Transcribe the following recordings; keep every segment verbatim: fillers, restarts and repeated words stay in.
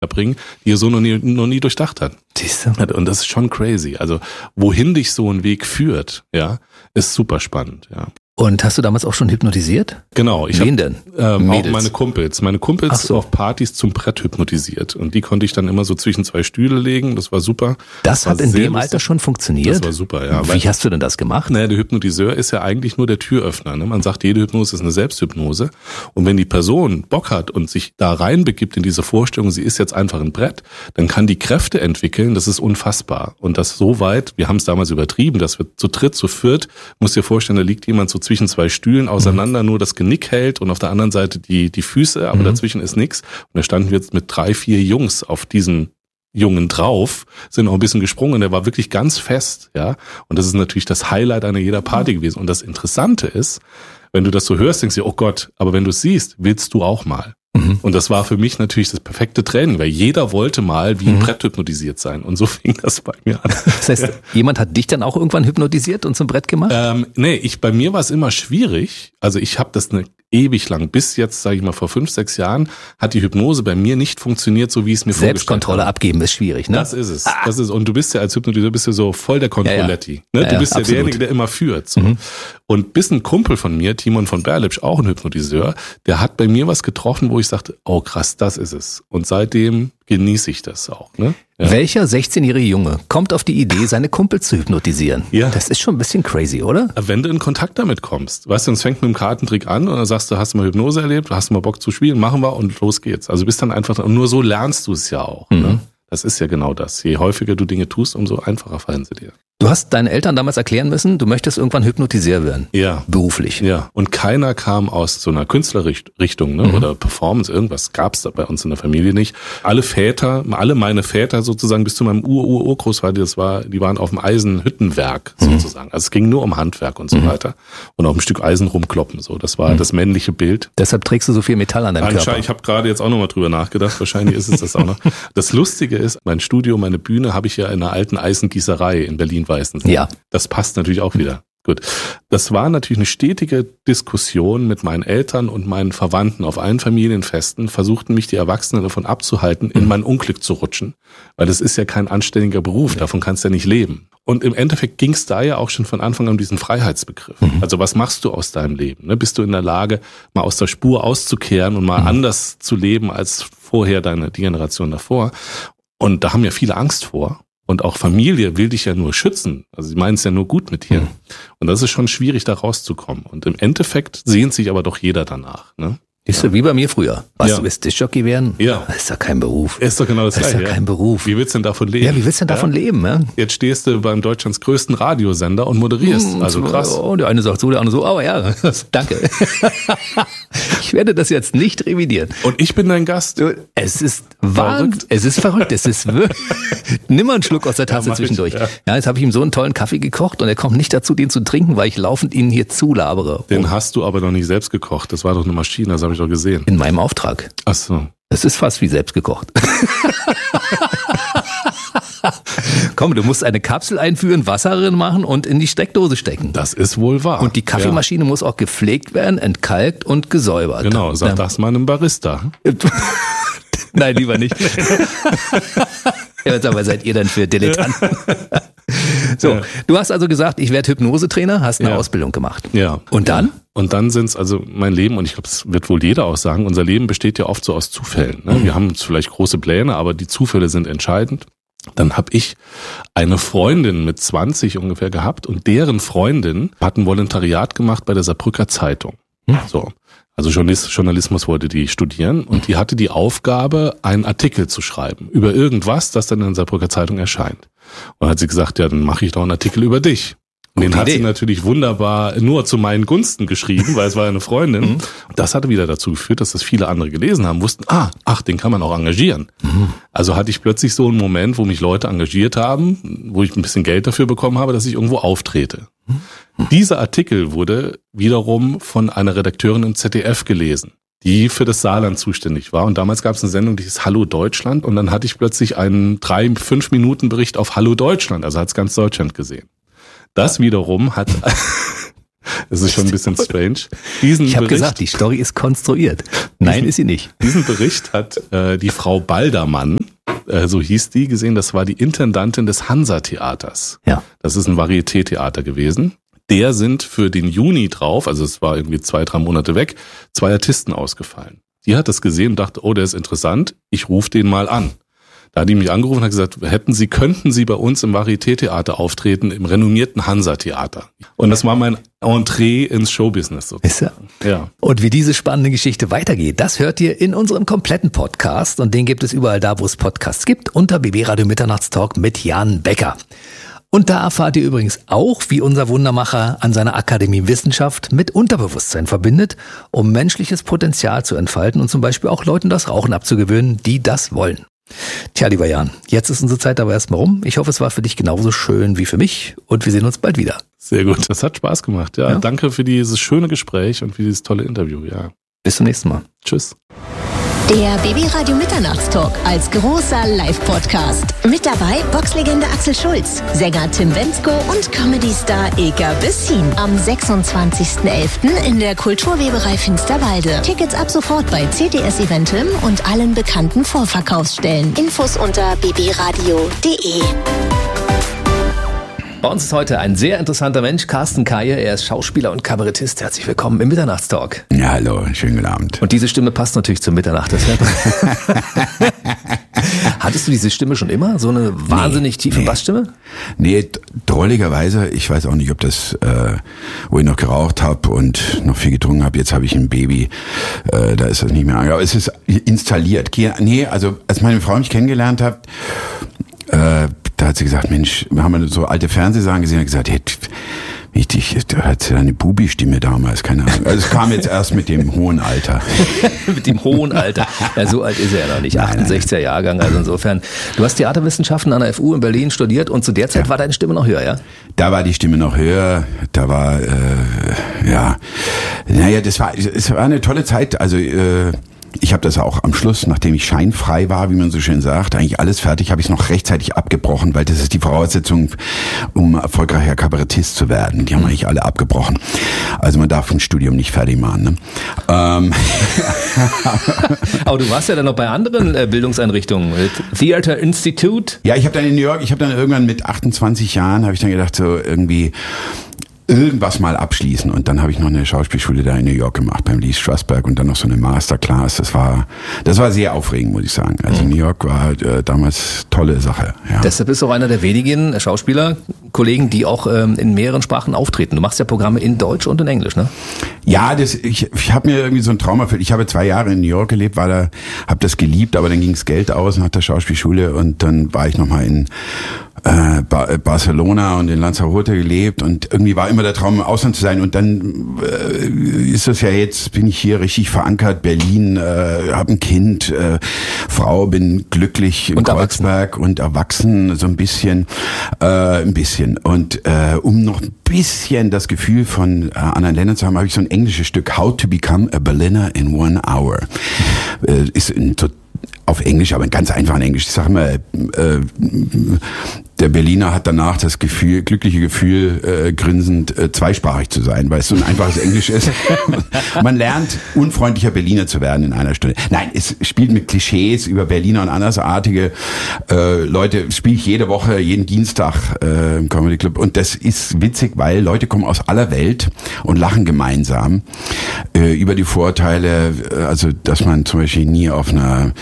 bringen, die er so noch nie, noch nie durchdacht hat. Siehste? Und das ist schon crazy. Also wohin dich so ein Weg führt, ja, ist super spannend, ja. Und hast du damals auch schon hypnotisiert? Genau. Ich Wen hab, denn? Ähm, auch Mädels? meine Kumpels. Meine Kumpels Ach so. auf Partys zum Brett hypnotisiert. Und die konnte ich dann immer so zwischen zwei Stühle legen. Das war super. Das, das war hat in sehr dem lustig. Alter schon funktioniert? Das war super, ja. Wie hast du denn das gemacht? Naja, der Hypnotiseur ist ja eigentlich nur der Türöffner. Ne? Man sagt, jede Hypnose ist eine Selbsthypnose. Und wenn die Person Bock hat und sich da reinbegibt in diese Vorstellung, sie ist jetzt einfach ein Brett, dann kann die Kräfte entwickeln, das ist unfassbar. Und das so weit, wir haben es damals übertrieben, dass wir zu dritt, zu viert, musst dir vorstellen, da liegt jemand so zwischen zwei Stühlen auseinander, mhm. nur das Genick hält und auf der anderen Seite die, die Füße, aber mhm. dazwischen ist nichts. Und da standen wir jetzt mit drei, vier Jungs auf diesem Jungen drauf, sind auch ein bisschen gesprungen und der war wirklich ganz fest, ja. Und das ist natürlich das Highlight einer jeder Party gewesen. Und das Interessante ist, wenn du das so hörst, denkst du, oh Gott, aber wenn du es siehst, willst du auch mal. Mhm. Und das war für mich natürlich das perfekte Training, weil jeder wollte mal wie ein mhm. Brett hypnotisiert sein. Und so fing das bei mir an. Das heißt, jemand hat dich dann auch irgendwann hypnotisiert und zum Brett gemacht? Ähm, nee, ich, bei mir war es immer schwierig. Also ich habe das eine ewig lang, bis jetzt, sage ich mal, vor fünf, sechs Jahren, hat die Hypnose bei mir nicht funktioniert, so wie es mir vorgestellt habe. Selbstkontrolle abgeben ist schwierig, ne? Das ist es. Ah. Das ist, und du bist ja als Hypnotiseur bist ja so voll der Controletti. Ja, ja. Ne? Ja, du bist ja, ja derjenige, der immer führt. So. Mhm. Und bis ein Kumpel von mir, Timon von Berlipsch, auch ein Hypnotiseur, der hat bei mir was getroffen, wo ich sagte, oh krass, das ist es. Und seitdem genieße ich das auch. Ne? Ja. Welcher sechzehnjährige Junge kommt auf die Idee, seine Kumpels zu hypnotisieren? Ja. Das ist schon ein bisschen crazy, oder? Wenn du in Kontakt damit kommst. Weißt du, es fängt mit einem Kartentrick an und dann sagst du, hast du mal Hypnose erlebt, hast du mal Bock zu spielen, machen wir und los geht's. Also bist dann einfach, und nur so lernst du es ja auch. Mhm. Ne? Das ist ja genau das. Je häufiger du Dinge tust, umso einfacher fallen sie dir. Du hast deinen Eltern damals erklären müssen, du möchtest irgendwann Hypnotiseur werden. Ja. Beruflich. Ja. Und keiner kam aus so einer Künstlerrichtung, ne? Mhm. Oder Performance, irgendwas gab's da bei uns in der Familie nicht. Alle Väter, alle meine Väter sozusagen bis zu meinem Ur-Ur-Urgroßvater, das war, die waren auf dem Eisenhüttenwerk sozusagen. Mhm. Also es ging nur um Handwerk und so mhm. weiter. Und auf ein Stück Eisen rumkloppen, so. Das war mhm. das männliche Bild. Deshalb trägst du so viel Metall an deinem Körper. Ich habe gerade jetzt auch nochmal drüber nachgedacht. Wahrscheinlich ist es das auch noch. Das Lustige ist, mein Studio, meine Bühne habe ich ja in einer alten Eisengießerei in Berlin-Weißensee. Ja. Das passt natürlich auch wieder. Gut. Das war natürlich eine stetige Diskussion mit meinen Eltern und meinen Verwandten auf allen Familienfesten, versuchten mich die Erwachsenen davon abzuhalten, in mein Unglück zu rutschen. Weil das ist ja kein anständiger Beruf, davon kannst du ja nicht leben. Und im Endeffekt ging es da ja auch schon von Anfang an um diesen Freiheitsbegriff. Mhm. Also was machst du aus deinem Leben? Ne? Bist du in der Lage, mal aus der Spur auszukehren und mal mhm. anders zu leben als vorher deine, die Generation davor? Und da haben ja viele Angst vor. Und auch Familie will dich ja nur schützen. Also sie meinen es ja nur gut mit dir. Mhm. Und das ist schon schwierig, da rauszukommen. Und im Endeffekt sehnt sich aber doch jeder danach. Ne? Ist ja wie bei mir früher. Was, ja. du willst Diskjockey werden? Ja. Das ist ja kein Beruf. Ist doch genau das, das Gleiche. ist ja kein ja. Beruf. Wie willst du denn davon leben? Ja, wie willst du denn davon ja? leben? Ja? Jetzt stehst du beim Deutschlands größten Radiosender und moderierst. Hm, also krass. Oh, der eine sagt so, der andere so. Aber ja, danke. Ich werde das jetzt nicht revidieren. Und ich bin dein Gast. Es ist verrückt. Es ist verrückt. Es ist wirklich. Nimm mal einen Schluck aus der Tasse ja, zwischendurch. Ich, ja. ja, jetzt habe ich ihm so einen tollen Kaffee gekocht und er kommt nicht dazu, den zu trinken, weil ich laufend ihn hier zulabere. Den oh. hast du aber noch nicht selbst gekocht. Das war doch eine Maschine, das habe ich doch gesehen. In meinem Auftrag. Ach so. Es ist fast wie selbst gekocht. Komm, du musst eine Kapsel einführen, Wasser drin machen und in die Steckdose stecken. Das ist wohl wahr. Und die Kaffeemaschine ja. muss auch gepflegt werden, entkalkt und gesäubert. Genau, sag das mal einem Barista. Nein, lieber nicht. Ja, aber seid ihr dann für Dilettanten? So, ja. Du hast also gesagt, ich werde Hypnosetrainer, hast eine ja. Ausbildung gemacht. Ja. Und dann? Und dann sind's also mein Leben, und ich glaube, das wird wohl jeder auch sagen, unser Leben besteht ja oft so aus Zufällen. Ne? Mhm. Wir haben vielleicht große Pläne, aber die Zufälle sind entscheidend. Dann habe ich eine Freundin mit zwanzig ungefähr gehabt und deren Freundin hat ein Volontariat gemacht bei der Saarbrücker Zeitung. Mhm. So. Also Journalismus wollte die studieren und die hatte die Aufgabe, einen Artikel zu schreiben über irgendwas, das dann in der Saarbrücker Zeitung erscheint. Und dann hat sie gesagt, ja, dann mache ich doch einen Artikel über dich. Und den hat sie natürlich wunderbar nur zu meinen Gunsten geschrieben, weil es war eine Freundin. Mhm. Das hatte wieder dazu geführt, dass das viele andere gelesen haben, wussten, ah, ach, den kann man auch engagieren. Mhm. Also hatte ich plötzlich so einen Moment, wo mich Leute engagiert haben, wo ich ein bisschen Geld dafür bekommen habe, dass ich irgendwo auftrete. Mhm. Dieser Artikel wurde wiederum von einer Redakteurin im Z D F gelesen, die für das Saarland zuständig war. Und damals gab es eine Sendung, die hieß Hallo Deutschland. Und dann hatte ich plötzlich einen drei, fünf Minuten Bericht auf Hallo Deutschland. Also hat es ganz Deutschland gesehen. Das wiederum hat, Es ist schon ein bisschen strange. Diesen ich habe Bericht, gesagt, die Story ist konstruiert. Nein, diesen, ist sie nicht. Diesen Bericht hat äh, die Frau Baldermann, äh, so hieß die, gesehen, das war die Intendantin des Hansa-Theaters. Ja. Das ist ein Varieté-Theater gewesen. Der sind für den Juni drauf, also es war irgendwie zwei, drei Monate weg, zwei Artisten ausgefallen. Die hat das gesehen und dachte, oh, der ist interessant, ich rufe den mal an. Da hat die mich angerufen und hat gesagt, hätten Sie, könnten Sie bei uns im Varieté-Theater auftreten, im renommierten Hansa-Theater. Und das war mein Entree ins Showbusiness sozusagen. Ist ja. Ja. Und wie diese spannende Geschichte weitergeht, das hört ihr in unserem kompletten Podcast. Und den gibt es überall da, wo es Podcasts gibt, unter B B Radio Mitternachtstalk mit Jan Becker. Und da erfahrt ihr übrigens auch, wie unser Wundermacher an seiner Akademie Wissenschaft mit Unterbewusstsein verbindet, um menschliches Potenzial zu entfalten und zum Beispiel auch Leuten das Rauchen abzugewöhnen, die das wollen. Tja, lieber Jan, jetzt ist unsere Zeit aber erstmal rum. Ich hoffe, es war für dich genauso schön wie für mich und wir sehen uns bald wieder. Sehr gut, das hat Spaß gemacht. Ja, ja. Danke für dieses schöne Gespräch und für dieses tolle Interview. Ja. Bis zum nächsten Mal. Tschüss. Der B B Radio Mitternachtstalk als großer Live-Podcast. Mit dabei Boxlegende Axel Schulz, Sänger Tim Bendzko und Comedy-Star Ilka Bessin. Am sechsundzwanzigsten elften in der Kulturweberei Finsterwalde. Tickets ab sofort bei C T S Eventim und allen bekannten Vorverkaufsstellen. Infos unter b b radio punkt d e. Bei uns ist heute ein sehr interessanter Mensch, Carsten Kaye. Er ist Schauspieler und Kabarettist. Herzlich willkommen im Mitternachtstalk. Ja, hallo, schönen guten Abend. Und diese Stimme passt natürlich zur Mitternacht. Das Hattest du diese Stimme schon immer? So eine wahnsinnig nee, tiefe nee. Bassstimme? Nee, drolligerweise, ich weiß auch nicht, ob das, äh, wo ich noch geraucht habe und noch viel getrunken habe, jetzt habe ich ein Baby, äh, da ist das nicht mehr. Aber es ist installiert. Nee, also als meine Frau mich kennengelernt hat, äh, da hat sie gesagt, Mensch, wir haben so alte Fernsehsachen gesehen und gesagt, hey, wichtig, da hat sie eine Bubi-Stimme damals, keine Ahnung. Also es kam jetzt erst mit dem hohen Alter. Mit dem hohen Alter. Ja, so alt ist er ja noch nicht. Nein, achtundsechziger nein. Jahrgang, also insofern. Du hast Theaterwissenschaften an der F U in Berlin studiert und zu der Zeit ja. war deine Stimme noch höher, ja? Da war die Stimme noch höher, da war, äh, ja, naja, das war, es war eine tolle Zeit, also, äh, ich habe das auch am Schluss, nachdem ich scheinfrei war, wie man so schön sagt, eigentlich alles fertig, habe ich es noch rechtzeitig abgebrochen, weil das ist die Voraussetzung, um erfolgreicher Kabarettist zu werden. Die haben eigentlich alle abgebrochen. Also man darf ein Studium nicht fertig machen. Ne? Ähm. Aber du warst ja dann noch bei anderen äh, Bildungseinrichtungen, Theater Institute. Ja, ich habe dann in New York, ich habe dann irgendwann mit achtundzwanzig Jahren, habe ich dann gedacht, so irgendwie irgendwas mal abschließen. Und dann habe ich noch eine Schauspielschule da in New York gemacht, beim Lee Strasberg und dann noch so eine Masterclass. Das war, das war sehr aufregend, muss ich sagen. Also New York war äh, damals tolle Sache. Ja. Deshalb bist du auch einer der wenigen Schauspielerkollegen, die auch ähm, in mehreren Sprachen auftreten. Du machst ja Programme in Deutsch und in Englisch, ne? Ja, das, ich, ich habe mir irgendwie so ein Traum erfüllt. Ich habe zwei Jahre in New York gelebt, war da, habe das geliebt, aber dann ging das Geld aus nach der Schauspielschule und dann war ich nochmal in äh, ba- Barcelona und in Lanzarote gelebt und irgendwie war immer der Traum, im Ausland zu sein. Und dann äh, ist das ja jetzt, bin ich hier richtig verankert, Berlin, äh, habe ein Kind, äh, Frau, bin glücklich in und Kreuzberg erwachsen. und erwachsen, so ein bisschen, äh, ein bisschen. Und äh, um noch ein bisschen das Gefühl von äh, anderen Ländern zu haben, habe ich so ein englisches Stück, How to Become a Berliner in One Hour. Äh, ist ein total auf Englisch, aber ganz einfach in Englisch. Ich sage mal, äh, der Berliner hat danach das Gefühl, glückliche Gefühl, äh, grinsend äh, zweisprachig zu sein, weil es so ein einfaches Englisch ist. Man lernt, unfreundlicher Berliner zu werden in einer Stunde. Nein, es spielt mit Klischees über Berliner und andersartige äh, Leute. Spiele ich jede Woche, jeden Dienstag äh, im Comedy Club. Und das ist witzig, weil Leute kommen aus aller Welt und lachen gemeinsam äh, über die Vorteile, also dass man zum Beispiel nie auf einer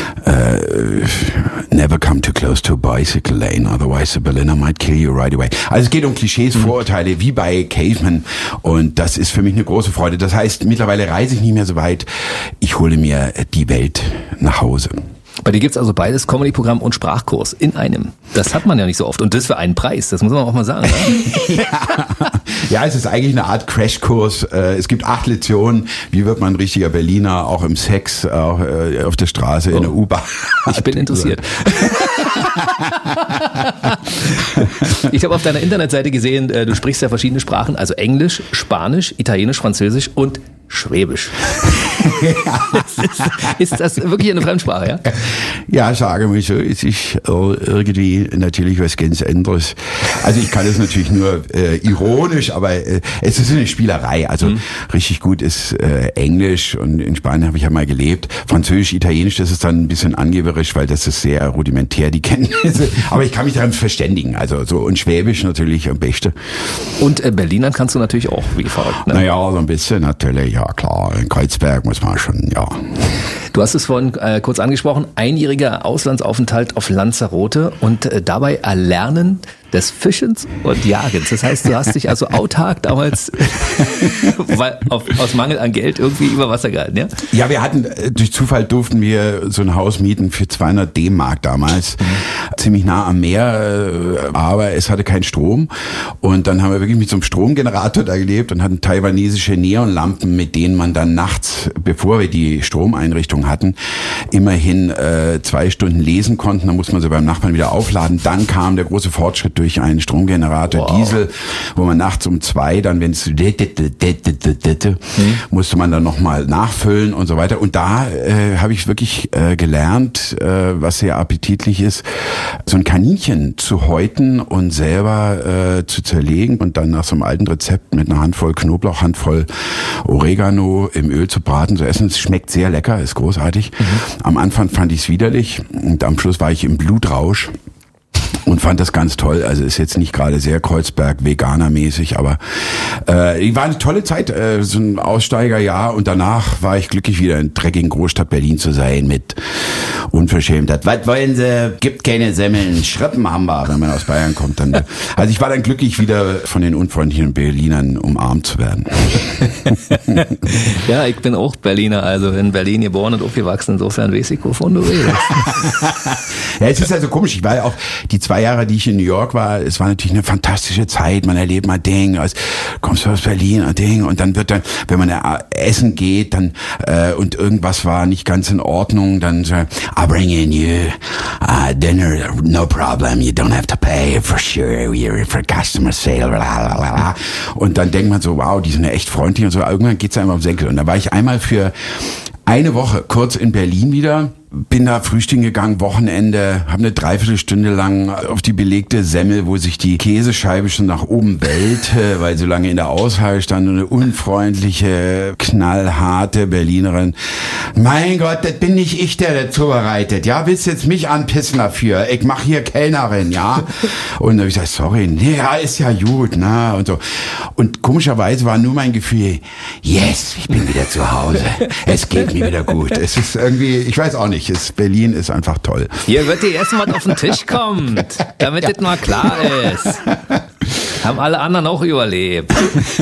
Uh, never come too close to a bicycle lane, otherwise the Berliner might kill you right away. Also es geht um Klischees, mhm. Vorurteile, wie bei Caveman und das ist für mich eine große Freude. Das heißt, mittlerweile reise ich nicht mehr so weit, ich hole mir die Welt nach Hause. Bei dir gibt's also beides, Comedy-Programm und Sprachkurs in einem. Das hat man ja nicht so oft und das für einen Preis, das muss man auch mal sagen. Ja, ja, es ist eigentlich eine Art Crashkurs. Es gibt acht Lektionen, wie wird man ein richtiger Berliner, auch im Sex, auch auf der Straße, oh. in der U-Bahn. Ich bin interessiert. Ich habe auf deiner Internetseite gesehen, du sprichst ja verschiedene Sprachen, also Englisch, Spanisch, Italienisch, Französisch und Schwäbisch. ist, ist das wirklich eine Fremdsprache, ja? Ja, sagen wir so, es ist irgendwie natürlich was ganz anderes. Also ich kann es natürlich nur äh, ironisch, aber äh, es ist eine Spielerei. Also mhm. richtig gut ist äh, Englisch und in Spanien habe ich ja mal gelebt. Französisch, Italienisch, das ist dann ein bisschen angeberisch, weil das ist sehr rudimentär, die Kenntnisse. Aber ich kann mich daran verständigen. Also so und Schwäbisch natürlich am besten. Und äh, Berlinern kannst du natürlich auch wie verrückt, ne? Naja, so ein bisschen natürlich, ja klar. In Kreuzberg muss man schon, ja. Du hast es vorhin äh, kurz angesprochen, einjähriger Auslandsaufenthalt auf Lanzarote und äh, dabei Erlernen des Fischens und Jagens. Das heißt, du hast dich also autark damals weil auf, aus Mangel an Geld irgendwie über Wasser gehalten, ja? Ja, wir hatten, durch Zufall durften wir so ein Haus mieten für zweihundert D-Mark damals. Mhm. Ziemlich nah am Meer, aber es hatte keinen Strom. Und dann haben wir wirklich mit so einem Stromgenerator da gelebt und hatten taiwanesische Neonlampen, mit denen man dann nachts, bevor wir die Stromeinrichtung hatten, immerhin äh, zwei Stunden lesen konnten. Dann musste man sie beim Nachbarn wieder aufladen. Dann kam der große Fortschritt durch einen Stromgenerator, wow. Diesel, wo man nachts um zwei, dann wenn es musste man dann nochmal nachfüllen und so weiter. Und da äh, habe ich wirklich äh, gelernt, äh, was sehr appetitlich ist, so ein Kaninchen zu häuten und selber äh, zu zerlegen und dann nach so einem alten Rezept mit einer Handvoll Knoblauch, Handvoll Oregano im Öl zu braten, zu essen. Es schmeckt sehr lecker, ist großartig. Mhm. Am Anfang fand ich es widerlich und am Schluss war ich im Blutrausch. Und fand das ganz toll. Also ist jetzt nicht gerade sehr Kreuzberg-Veganer-mäßig, aber äh, war eine tolle Zeit, äh, so ein Aussteigerjahr. Und danach war ich glücklich, wieder in dreckigen Großstadt Berlin zu sein mit Unverschämtheit. Was wollen Sie? Gibt keine Semmeln, Schrippen haben wir, wenn man aus Bayern kommt. Dann, also ich war dann glücklich, wieder von den unfreundlichen Berlinern umarmt zu werden. Ja, ich bin auch Berliner, also in Berlin geboren und aufgewachsen. Insofern weiß ich, wovon du redest. Ja, es ist also komisch. Ich war ja auch die zwei Jahre, die ich in New York war, es war natürlich eine fantastische Zeit. Man erlebt mal Ding, als kommst du aus Berlin, ein Ding, und dann wird dann, wenn man essen geht, dann äh, und irgendwas war nicht ganz in Ordnung, dann so, I'll bring in you uh, dinner, no problem, you don't have to pay for sure, we're for customer sale, bla bla bla. Und dann denkt man so, wow, die sind ja echt freundlich und so. Irgendwann geht's einem auf den Senkel. Und da war ich einmal für eine Woche kurz in Berlin wieder. Bin da frühstücken gegangen, Wochenende, habe eine Dreiviertelstunde lang auf die belegte Semmel, wo sich die Käsescheibe schon nach oben wellte, weil so lange in der Aushalle stand, eine unfreundliche, knallharte Berlinerin. Mein Gott, das bin nicht ich, der das zubereitet. Ja, willst du jetzt mich anpissen dafür? Ich mach hier Kellnerin, ja? Und dann habe ich gesagt, sorry, nee, ja, ist ja gut, na, und so. Und komischerweise war nur mein Gefühl, yes, ich bin wieder zu Hause. Es geht mir wieder gut. Es ist irgendwie, ich weiß auch nicht, ist, Berlin ist einfach toll. Hier wird dir erst mal was auf den Tisch kommt, damit ja. das mal klar ist. Haben alle anderen auch überlebt.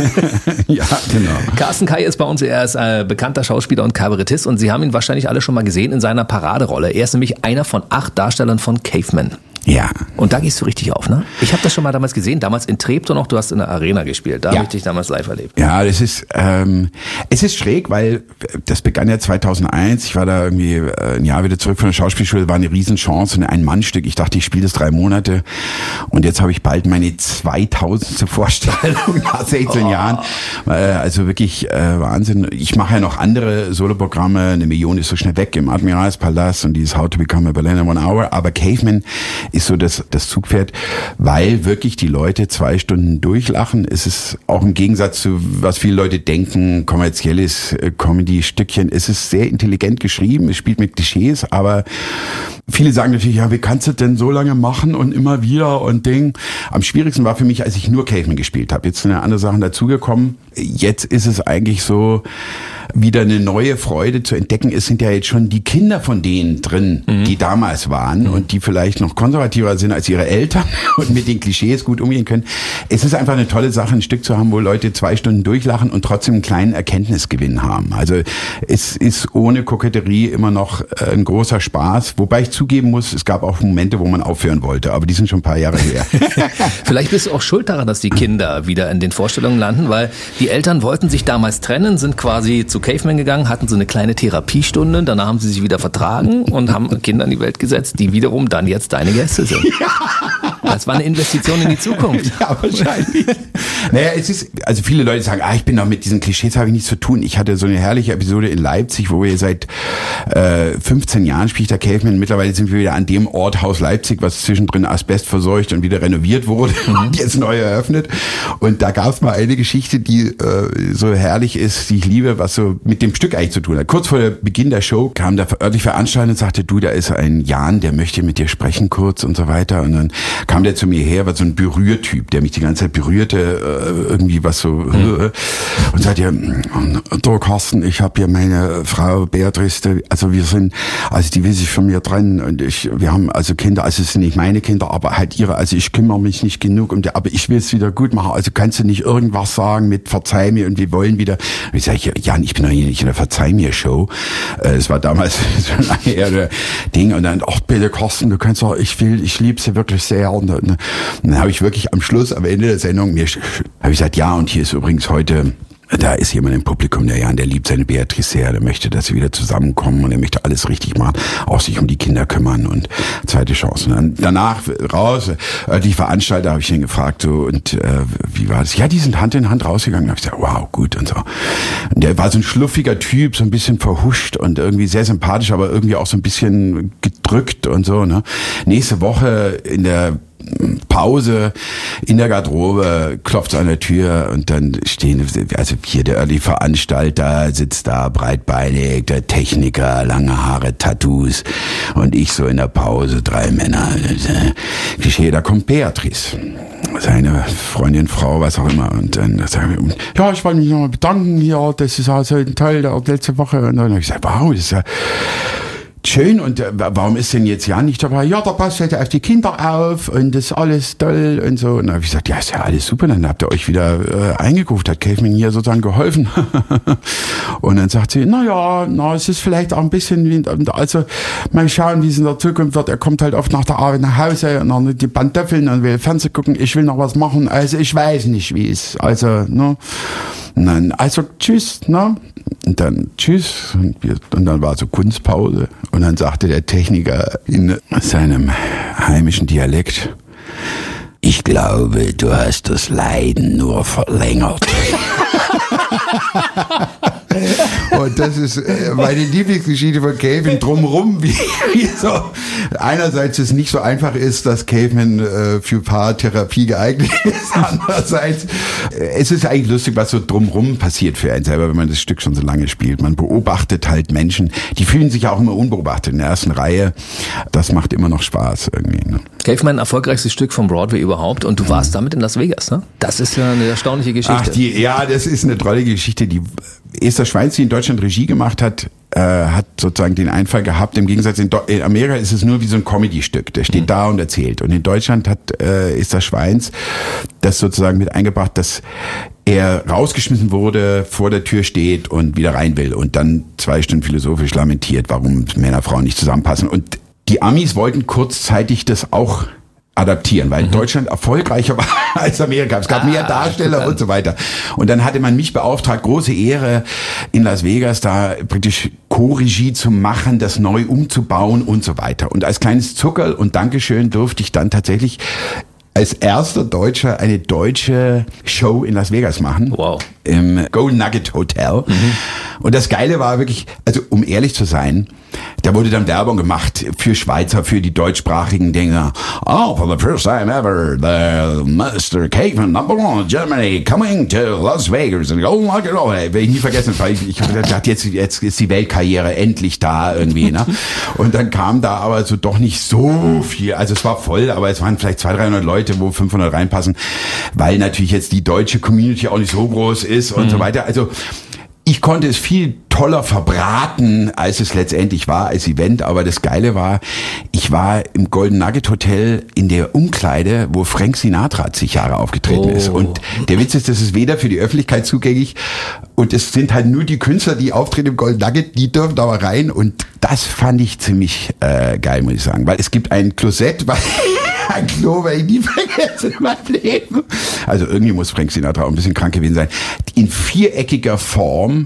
Ja, genau. Carsten Kaye ist bei uns, er ist äh, bekannter Schauspieler und Kabarettist und Sie haben ihn wahrscheinlich alle schon mal gesehen in seiner Paraderolle. Er ist nämlich einer von acht Darstellern von Caveman. Ja. Und da gehst du richtig auf, ne? Ich habe das schon mal damals gesehen, damals in Treptow noch, du hast in der Arena gespielt, da ja. habe ich dich damals live erlebt. Ja, das ist, ähm, es ist schräg, weil das begann ja zweitausendeins, ich war da irgendwie äh, ein Jahr wieder zurück von der Schauspielschule, war eine Riesenchance und ein Mannstück, ich dachte, ich spiele das drei Monate und jetzt habe ich bald meine zweitausendste Vorstellung nach sechzehn oh. Jahren, äh, also wirklich äh, Wahnsinn. Ich mache ja noch andere Soloprogramme, eine Million ist so schnell weg im Admiralspalast und dieses How to Become a Berliner One Hour, aber Caveman ist so das, das Zugpferd, weil wirklich die Leute zwei Stunden durchlachen. Es ist auch im Gegensatz zu, was viele Leute denken, kommerzielles äh, Comedy-Stückchen. Es ist sehr intelligent geschrieben, es spielt mit Klischees, aber viele sagen natürlich, ja, wie kannst du denn so lange machen und immer wieder und Ding. Am schwierigsten war für mich, als ich nur Caveman gespielt habe. Jetzt sind ja andere Sachen dazugekommen. Jetzt ist es eigentlich so, wieder eine neue Freude zu entdecken. Es sind ja jetzt schon die Kinder von denen drin, mhm. die damals waren mhm. und die vielleicht noch konservativer sind als ihre Eltern und mit den Klischees gut umgehen können. Es ist einfach eine tolle Sache, ein Stück zu haben, wo Leute zwei Stunden durchlachen und trotzdem einen kleinen Erkenntnisgewinn haben. Also es ist ohne Koketterie immer noch ein großer Spaß, wobei ich zugeben muss, es gab auch Momente, wo man aufhören wollte, aber die sind schon ein paar Jahre her. Vielleicht bist du auch schuld daran, dass die Kinder wieder in den Vorstellungen landen, weil die Eltern wollten sich damals trennen, sind quasi zu Caveman gegangen, hatten so eine kleine Therapiestunde, danach haben sie sich wieder vertragen und haben Kinder in die Welt gesetzt, die wiederum dann jetzt deine Gäste sind. Ja. Das war eine Investition in die Zukunft. Ja, wahrscheinlich. Naja, es ist, also viele Leute sagen, ah, ich bin doch mit diesen Klischees, habe ich nichts zu tun. Ich hatte so eine herrliche Episode in Leipzig, wo wir seit äh, fünfzehn Jahren spielt der Caveman. Mittlerweile sind wir wieder an dem Ort Haus Leipzig, was zwischendrin asbestverseucht und wieder renoviert wurde mhm. und jetzt neu eröffnet. Und da gab es mal eine Geschichte, die äh, so herrlich ist, die ich liebe, was so mit dem Stück eigentlich zu tun hat. Kurz vor Beginn der Show kam der örtliche Veranstalter und sagte, du, da ist ein Jan, der möchte mit dir sprechen kurz und so weiter. Und dann kam der zu mir her, war so ein Berührtyp, der mich die ganze Zeit berührte, äh, irgendwie was so mhm. und sagte, du Carsten, ich habe hier meine Frau Beatrice, also wir sind, also die will sich von mir trennen und ich, wir haben also Kinder, also es sind nicht meine Kinder, aber halt ihre, also ich kümmere mich nicht genug um die, aber ich will es wieder gut machen, also kannst du nicht irgendwas sagen mit Verzeih mir und wir wollen wieder, und ich sage, Jan, ich bin doch hier nicht in der Verzeih mir Show, es war damals so lange eher der Ding und dann, ach bitte Carsten, du kannst doch, ich will, ich liebe sie wirklich sehr und, und dann habe ich wirklich am Schluss, am Ende der Sendung, mir habe ich gesagt, ja, und hier ist übrigens heute, da ist jemand im Publikum, der Jan, der liebt seine Beatrice sehr, der möchte, dass sie wieder zusammenkommen und er möchte alles richtig machen, auch sich um die Kinder kümmern und zweite Chance. Und dann danach raus, die Veranstalter habe ich ihn gefragt, so, und äh, wie war das? Ja, die sind Hand in Hand rausgegangen. Da habe ich gesagt, wow, gut und so. Und der war so ein schluffiger Typ, so ein bisschen verhuscht und irgendwie sehr sympathisch, aber irgendwie auch so ein bisschen gedrückt und so. Ne? Nächste Woche in der Pause in der Garderobe, klopft an der Tür und dann stehen, also hier der Early Veranstalter sitzt da, breitbeinig, der Techniker, lange Haare, Tattoos und ich so in der Pause, drei Männer. Klischee, da kommt Beatrice, seine Freundin, Frau, was auch immer. Und dann sagen wir, ja, ich wollte mich nochmal bedanken hier, das ist also ein Teil der letzte Woche. Und dann habe ich gesagt, wow, das ist ja schön, und äh, warum ist denn jetzt Jan nicht dabei? Ja, da passt halt auf die Kinder auf und das ist alles toll und so. Und dann habe ich gesagt, ja, ist ja alles super, dann habt ihr euch wieder äh, eingekauft, hat Caveman hier sozusagen geholfen. Und dann sagt sie, na ja, na, es ist vielleicht auch ein bisschen, wie, also mal schauen, wie es in der Zukunft wird. Er kommt halt oft nach der Arbeit nach Hause und dann die Pantoffeln und will Fernsehen gucken, ich will noch was machen, also ich weiß nicht, wie es, also, ne. Und dann, also tschüss, ne? Und dann tschüss. Und, wir, und dann war so Kunstpause. Und dann sagte der Techniker in seinem heimischen Dialekt, ich glaube, du hast das Leiden nur verlängert. Und das ist äh, meine Lieblingsgeschichte von Caveman drumherum, wie, wie so einerseits es nicht so einfach ist, dass Caveman äh, für Paartherapie geeignet ist, andererseits äh, es ist eigentlich lustig, was so drumherum passiert für einen selber, wenn man das Stück schon so lange spielt. Man beobachtet halt Menschen, die fühlen sich ja auch immer unbeobachtet in der ersten Reihe. Das macht immer noch Spaß irgendwie. Ne? Caveman, erfolgreichstes Stück von Broadway überhaupt, und du warst damit in Las Vegas, ne? Das ist ja eine erstaunliche Geschichte. Ach, die, ja, das ist eine tolle Geschichte. Die Esther Schweins, die in Deutschland Regie gemacht hat, äh, hat sozusagen den Einfall gehabt. Im Gegensatz in, Do- in Amerika ist es nur wie so ein Comedy-Stück. Der steht mhm. da und erzählt. Und in Deutschland hat äh, Esther Schweins das sozusagen mit eingebracht, dass er rausgeschmissen wurde, vor der Tür steht und wieder rein will und dann zwei Stunden philosophisch lamentiert, warum Männer und Frauen nicht zusammenpassen. Und die Amis wollten kurzzeitig das auch adaptieren, weil mhm. Deutschland erfolgreicher war als Amerika. Es gab ah, mehr Darsteller und so weiter. Und dann hatte man mich beauftragt, große Ehre in Las Vegas, da praktisch Co-Regie zu machen, das neu umzubauen und so weiter. Und als kleines Zuckerl und Dankeschön durfte ich dann tatsächlich als erster Deutscher eine deutsche Show in Las Vegas machen. Wow. Im Golden Nugget Hotel. Mhm. Und das Geile war wirklich, also um ehrlich zu sein, da wurde dann Werbung gemacht für Schweizer, für die deutschsprachigen Dinger. Oh, for the first time ever, the Mister Caveman, number one, Germany, coming to Las Vegas. And oh, like it all. Werde ich nie vergessen, weil ich, ich habe gedacht, jetzt, jetzt ist die Weltkarriere endlich da irgendwie. Ne? Und dann kam da aber so doch nicht so viel. Also es war voll, aber es waren vielleicht zweihundert, dreihundert Leute, wo fünfhundert reinpassen, weil natürlich jetzt die deutsche Community auch nicht so groß ist und mhm. so weiter. Also ich konnte es viel toller verbraten, als es letztendlich war als Event. Aber das Geile war, ich war im Golden Nugget Hotel in der Umkleide, wo Frank Sinatra zig Jahre aufgetreten oh. ist. Und der Witz ist, das ist weder für die Öffentlichkeit zugänglich und es sind halt nur die Künstler, die auftreten im Golden Nugget, die dürfen da mal rein. Und das fand ich ziemlich äh, geil, muss ich sagen. Weil es gibt ein Klosett, weil ein Klo, weil ich nie vergesse in meinem Leben. Also irgendwie muss Frank Sinatra auch ein bisschen krank gewesen sein. In viereckiger Form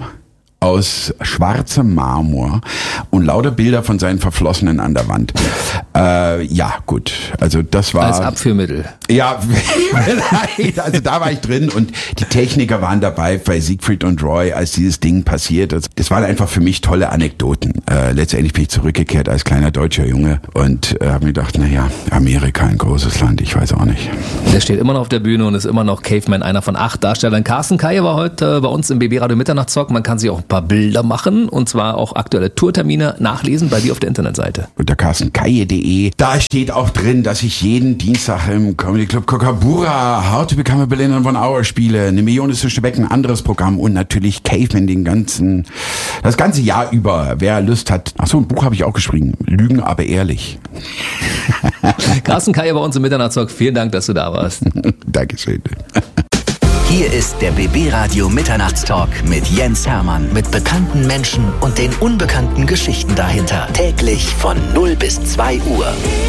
aus schwarzem Marmor und lauter Bilder von seinen Verflossenen an der Wand. Äh, ja, gut. Also das war... Als Abführmittel. Ja, vielleicht. Also da war ich drin und die Techniker waren dabei bei Siegfried und Roy, als dieses Ding passiert ist. Das waren einfach für mich tolle Anekdoten. Äh, letztendlich bin ich zurückgekehrt als kleiner deutscher Junge und äh, habe mir gedacht, naja, Amerika, ein großes Land, ich weiß auch nicht. Der steht immer noch auf der Bühne und ist immer noch Caveman, einer von acht Darstellern. Carsten Kaye war heute bei uns im B B Radio Mitternachtstalk. Man kann sich auch ein paar Bilder machen und zwar auch aktuelle Tourtermine nachlesen bei dir auf der Internetseite. Unter carsten kaye punkt de. Da steht auch drin, dass ich jeden Dienstag im Comedy Club Kokabura How to Become a Billionaire in One Hour spiele. Eine Million ist zwischen Becken, ein anderes Programm und natürlich Caveman den ganzen, das ganze Jahr über. Wer Lust hat. Ach so, ein Buch habe ich auch geschrieben. Lügen, aber ehrlich. Carsten Kaye bei uns im Mitternachtstalk. Vielen Dank, dass du da warst. Dankeschön. Hier ist der B B Radio Mitternachtstalk mit Jens Hermann. Mit bekannten Menschen und den unbekannten Geschichten dahinter. Täglich von null bis zwei Uhr.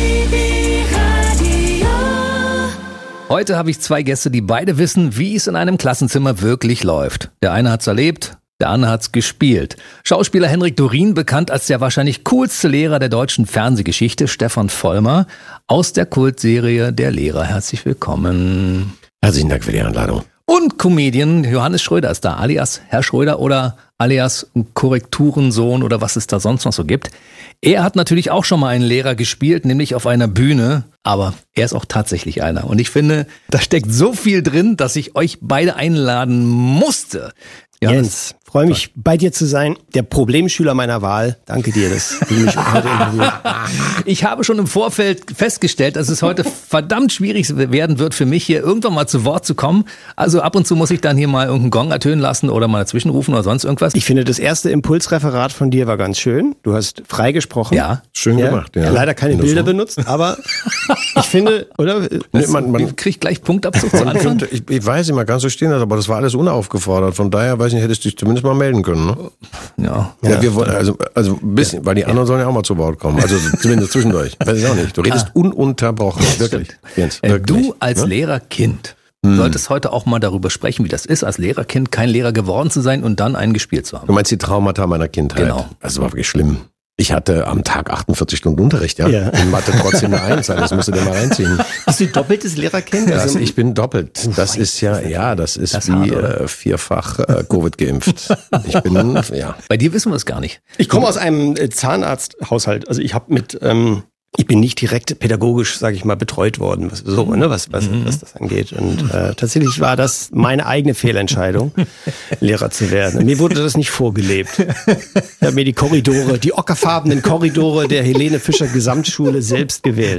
Heute habe ich zwei Gäste, die beide wissen, wie es in einem Klassenzimmer wirklich läuft. Der eine hat's erlebt, der andere hat's gespielt. Schauspieler Henrik Dorien, bekannt als der wahrscheinlich coolste Lehrer der deutschen Fernsehgeschichte, Stefan Vollmer, aus der Kultserie Der Lehrer. Herzlich willkommen. Herzlichen Dank für die Einladung. Und Comedian Johannes Schröder ist da, alias Herr Schröder oder alias Korrekturensohn oder was es da sonst noch so gibt. Er hat natürlich auch schon mal einen Lehrer gespielt, nämlich auf einer Bühne, aber er ist auch tatsächlich einer. Und ich finde, da steckt so viel drin, dass ich euch beide einladen musste. Jens, freue mich, bei dir zu sein. Der Problemschüler meiner Wahl. Danke dir, dass du mich heute interviewst. Ich habe schon im Vorfeld festgestellt, dass es heute verdammt schwierig werden wird für mich, hier irgendwann mal zu Wort zu kommen. Also ab und zu muss ich dann hier mal irgendeinen Gong ertönen lassen oder mal dazwischen rufen oder sonst irgendwas. Ich finde, das erste Impulsreferat von dir war ganz schön. Du hast frei gesprochen. Ja. Schön ja. gemacht. Ja. Leider keine Bilder benutzt, aber ich finde, oder? Nee, man, man kriegt gleich Punktabzug zu Anfang. Ich, ich weiß nicht, man kann so stehen lassen, aber das war alles unaufgefordert. Von daher, weiß ich nicht, hättest du dich zumindest mal melden können, ne? Ja. Ja, ja wir wollen, also, also ein bisschen, ja. weil die anderen sollen ja auch mal zu Wort kommen. Also zumindest zwischendurch. Weiß ich auch nicht. Du redest ah. ununterbrochen. Wirklich. Jens, wirklich. Du als ja? Lehrerkind hm. solltest heute auch mal darüber sprechen, wie das ist, als Lehrerkind kein Lehrer geworden zu sein und dann einen gespielt zu haben. Du meinst die Traumata meiner Kindheit? Genau. Also war wirklich schlimm. Ich hatte am Tag achtundvierzig Stunden Unterricht, ja. ja. In Mathe trotzdem eine Eins, das musst du dir mal reinziehen. Bist du doppeltes Lehrerkind? Das, also, ich bin doppelt. Das ist ja, ja, das ist das wie äh, vierfach äh, Covid geimpft. Ich bin, ja. Bei dir wissen wir es gar nicht. Ich komme aus einem Zahnarzthaushalt. Also ich habe mit, ähm, ich bin nicht direkt pädagogisch, sage ich mal, betreut worden, was, so, ne, was, was, mhm. was das angeht. Und äh, tatsächlich war das meine eigene Fehlentscheidung, Lehrer zu werden. Mir wurde das nicht vorgelebt. Ich habe mir die Korridore, die ockerfarbenen Korridore der Helene Fischer Gesamtschule selbst gewählt.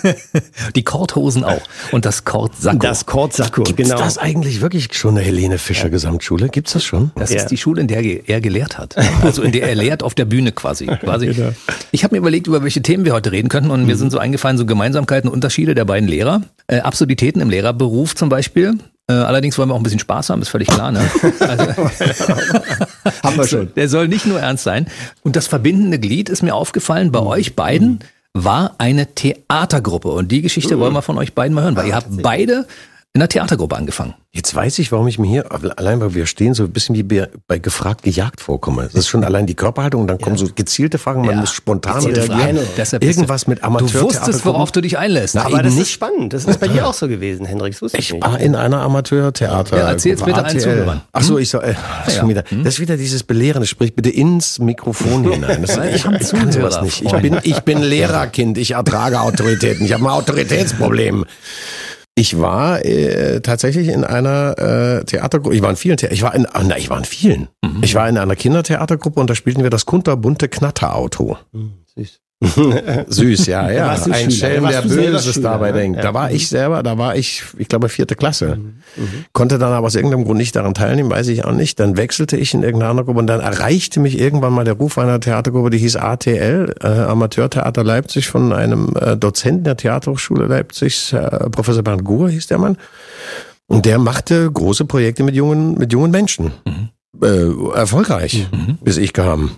Die Korthosen auch. Und das Kortsacko. Das Kortsacko, Gibt's genau. das eigentlich wirklich schon, eine Helene Fischer Gesamtschule? Gibt's das schon? Das ja. ist die Schule, in der er gelehrt hat. Also in der er lehrt auf der Bühne quasi. quasi. Genau. Ich habe mir überlegt, über welche Themen wir heute reden könnten. Und mir sind so eingefallen, so Gemeinsamkeiten, Unterschiede der beiden Lehrer. Äh, Absurditäten im Lehrerberuf zum Beispiel. Äh, allerdings wollen wir auch ein bisschen Spaß haben, ist völlig klar. Ne? Also, haben wir schon. Der soll nicht nur ernst sein. Und das verbindende Glied ist mir aufgefallen, bei mhm. euch beiden war eine Theatergruppe. Und die Geschichte mhm. wollen wir von euch beiden mal hören, weil ihr habt beide in der Theatergruppe angefangen. Jetzt weiß ich, warum ich mir hier, allein weil wir stehen, so ein bisschen wie bei, bei gefragt, gejagt vorkomme. Das ist schon allein die Körperhaltung, dann kommen ja. so gezielte Fragen, man ja. muss spontan reagieren. Irgendwas mit Amateur. Du wusstest, worauf du dich einlässt. Na, aber das nicht. Ist spannend. Das ist bei dir auch so gewesen, Hendrik. Das wusste ich, ich nicht. war in einer Amateurtheater. Ja, erzähl's bitte allen Zuhörern. Ach so, ich so, äh, ja. schon wieder. Das ist wieder dieses Belehrende. Sprich bitte ins Mikrofon hinein. Das, ich ich, ich kann sowas nicht. Ich bin, ich bin Lehrerkind. Ich ertrage Autoritäten. Ich habe ein Autoritätsproblem. Ich war äh, tatsächlich in einer äh, Theatergruppe. Ich war in vielen. The- ich war in, na, ich war in vielen. Mhm. Ich war in einer Kindertheatergruppe und da spielten wir das kunterbunte Knatterauto. Mhm, süß. Süß, ja, ja. Ein Schelm, der Böses dabei ne? denkt. Ja. Da war ich selber, da war ich, ich glaube, vierte Klasse. Mhm. Mhm. Konnte dann aber aus irgendeinem Grund nicht daran teilnehmen, weiß ich auch nicht. Dann wechselte ich in irgendeine andere Gruppe und dann erreichte mich irgendwann mal der Ruf einer Theatergruppe, die hieß A T L, äh, Amateurtheater Leipzig, von einem äh, Dozenten der Theaterhochschule Leipzigs, äh, Professor Bernd Guhr hieß der Mann. Und der machte große Projekte mit jungen, mit jungen Menschen. Mhm. Äh, erfolgreich, mhm. bis ich kam.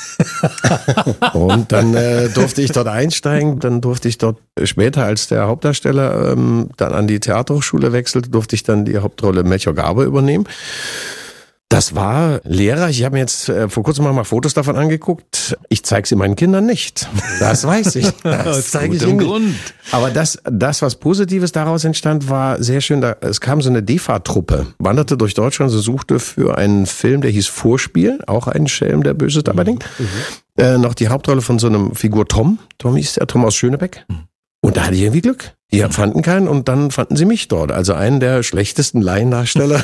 Und dann äh, durfte ich dort einsteigen, dann durfte ich dort später, als der Hauptdarsteller ähm, dann an die Theaterhochschule wechselte, durfte ich dann die Hauptrolle Melchior Garber übernehmen. Das war Lehrer. Ich habe mir jetzt äh, vor kurzem mal Fotos davon angeguckt. Ich zeige sie meinen Kindern nicht. Das weiß ich. Das zeige ich ihnen nicht. Grund. Aber das, das, was Positives daraus entstand, war sehr schön. Da, es kam so eine D E F A-Truppe, wanderte durch Deutschland, so suchte für einen Film, der hieß Vorspiel, auch ein Schelm, der Böses dabei denkt, mhm. äh, noch die Hauptrolle von so einem Figur Tom. Tom hieß der, Tom aus Schönebeck. Mhm. Und da hatte ich irgendwie Glück. Die fanden keinen und dann fanden sie mich dort. Also einen der schlechtesten Laiendarsteller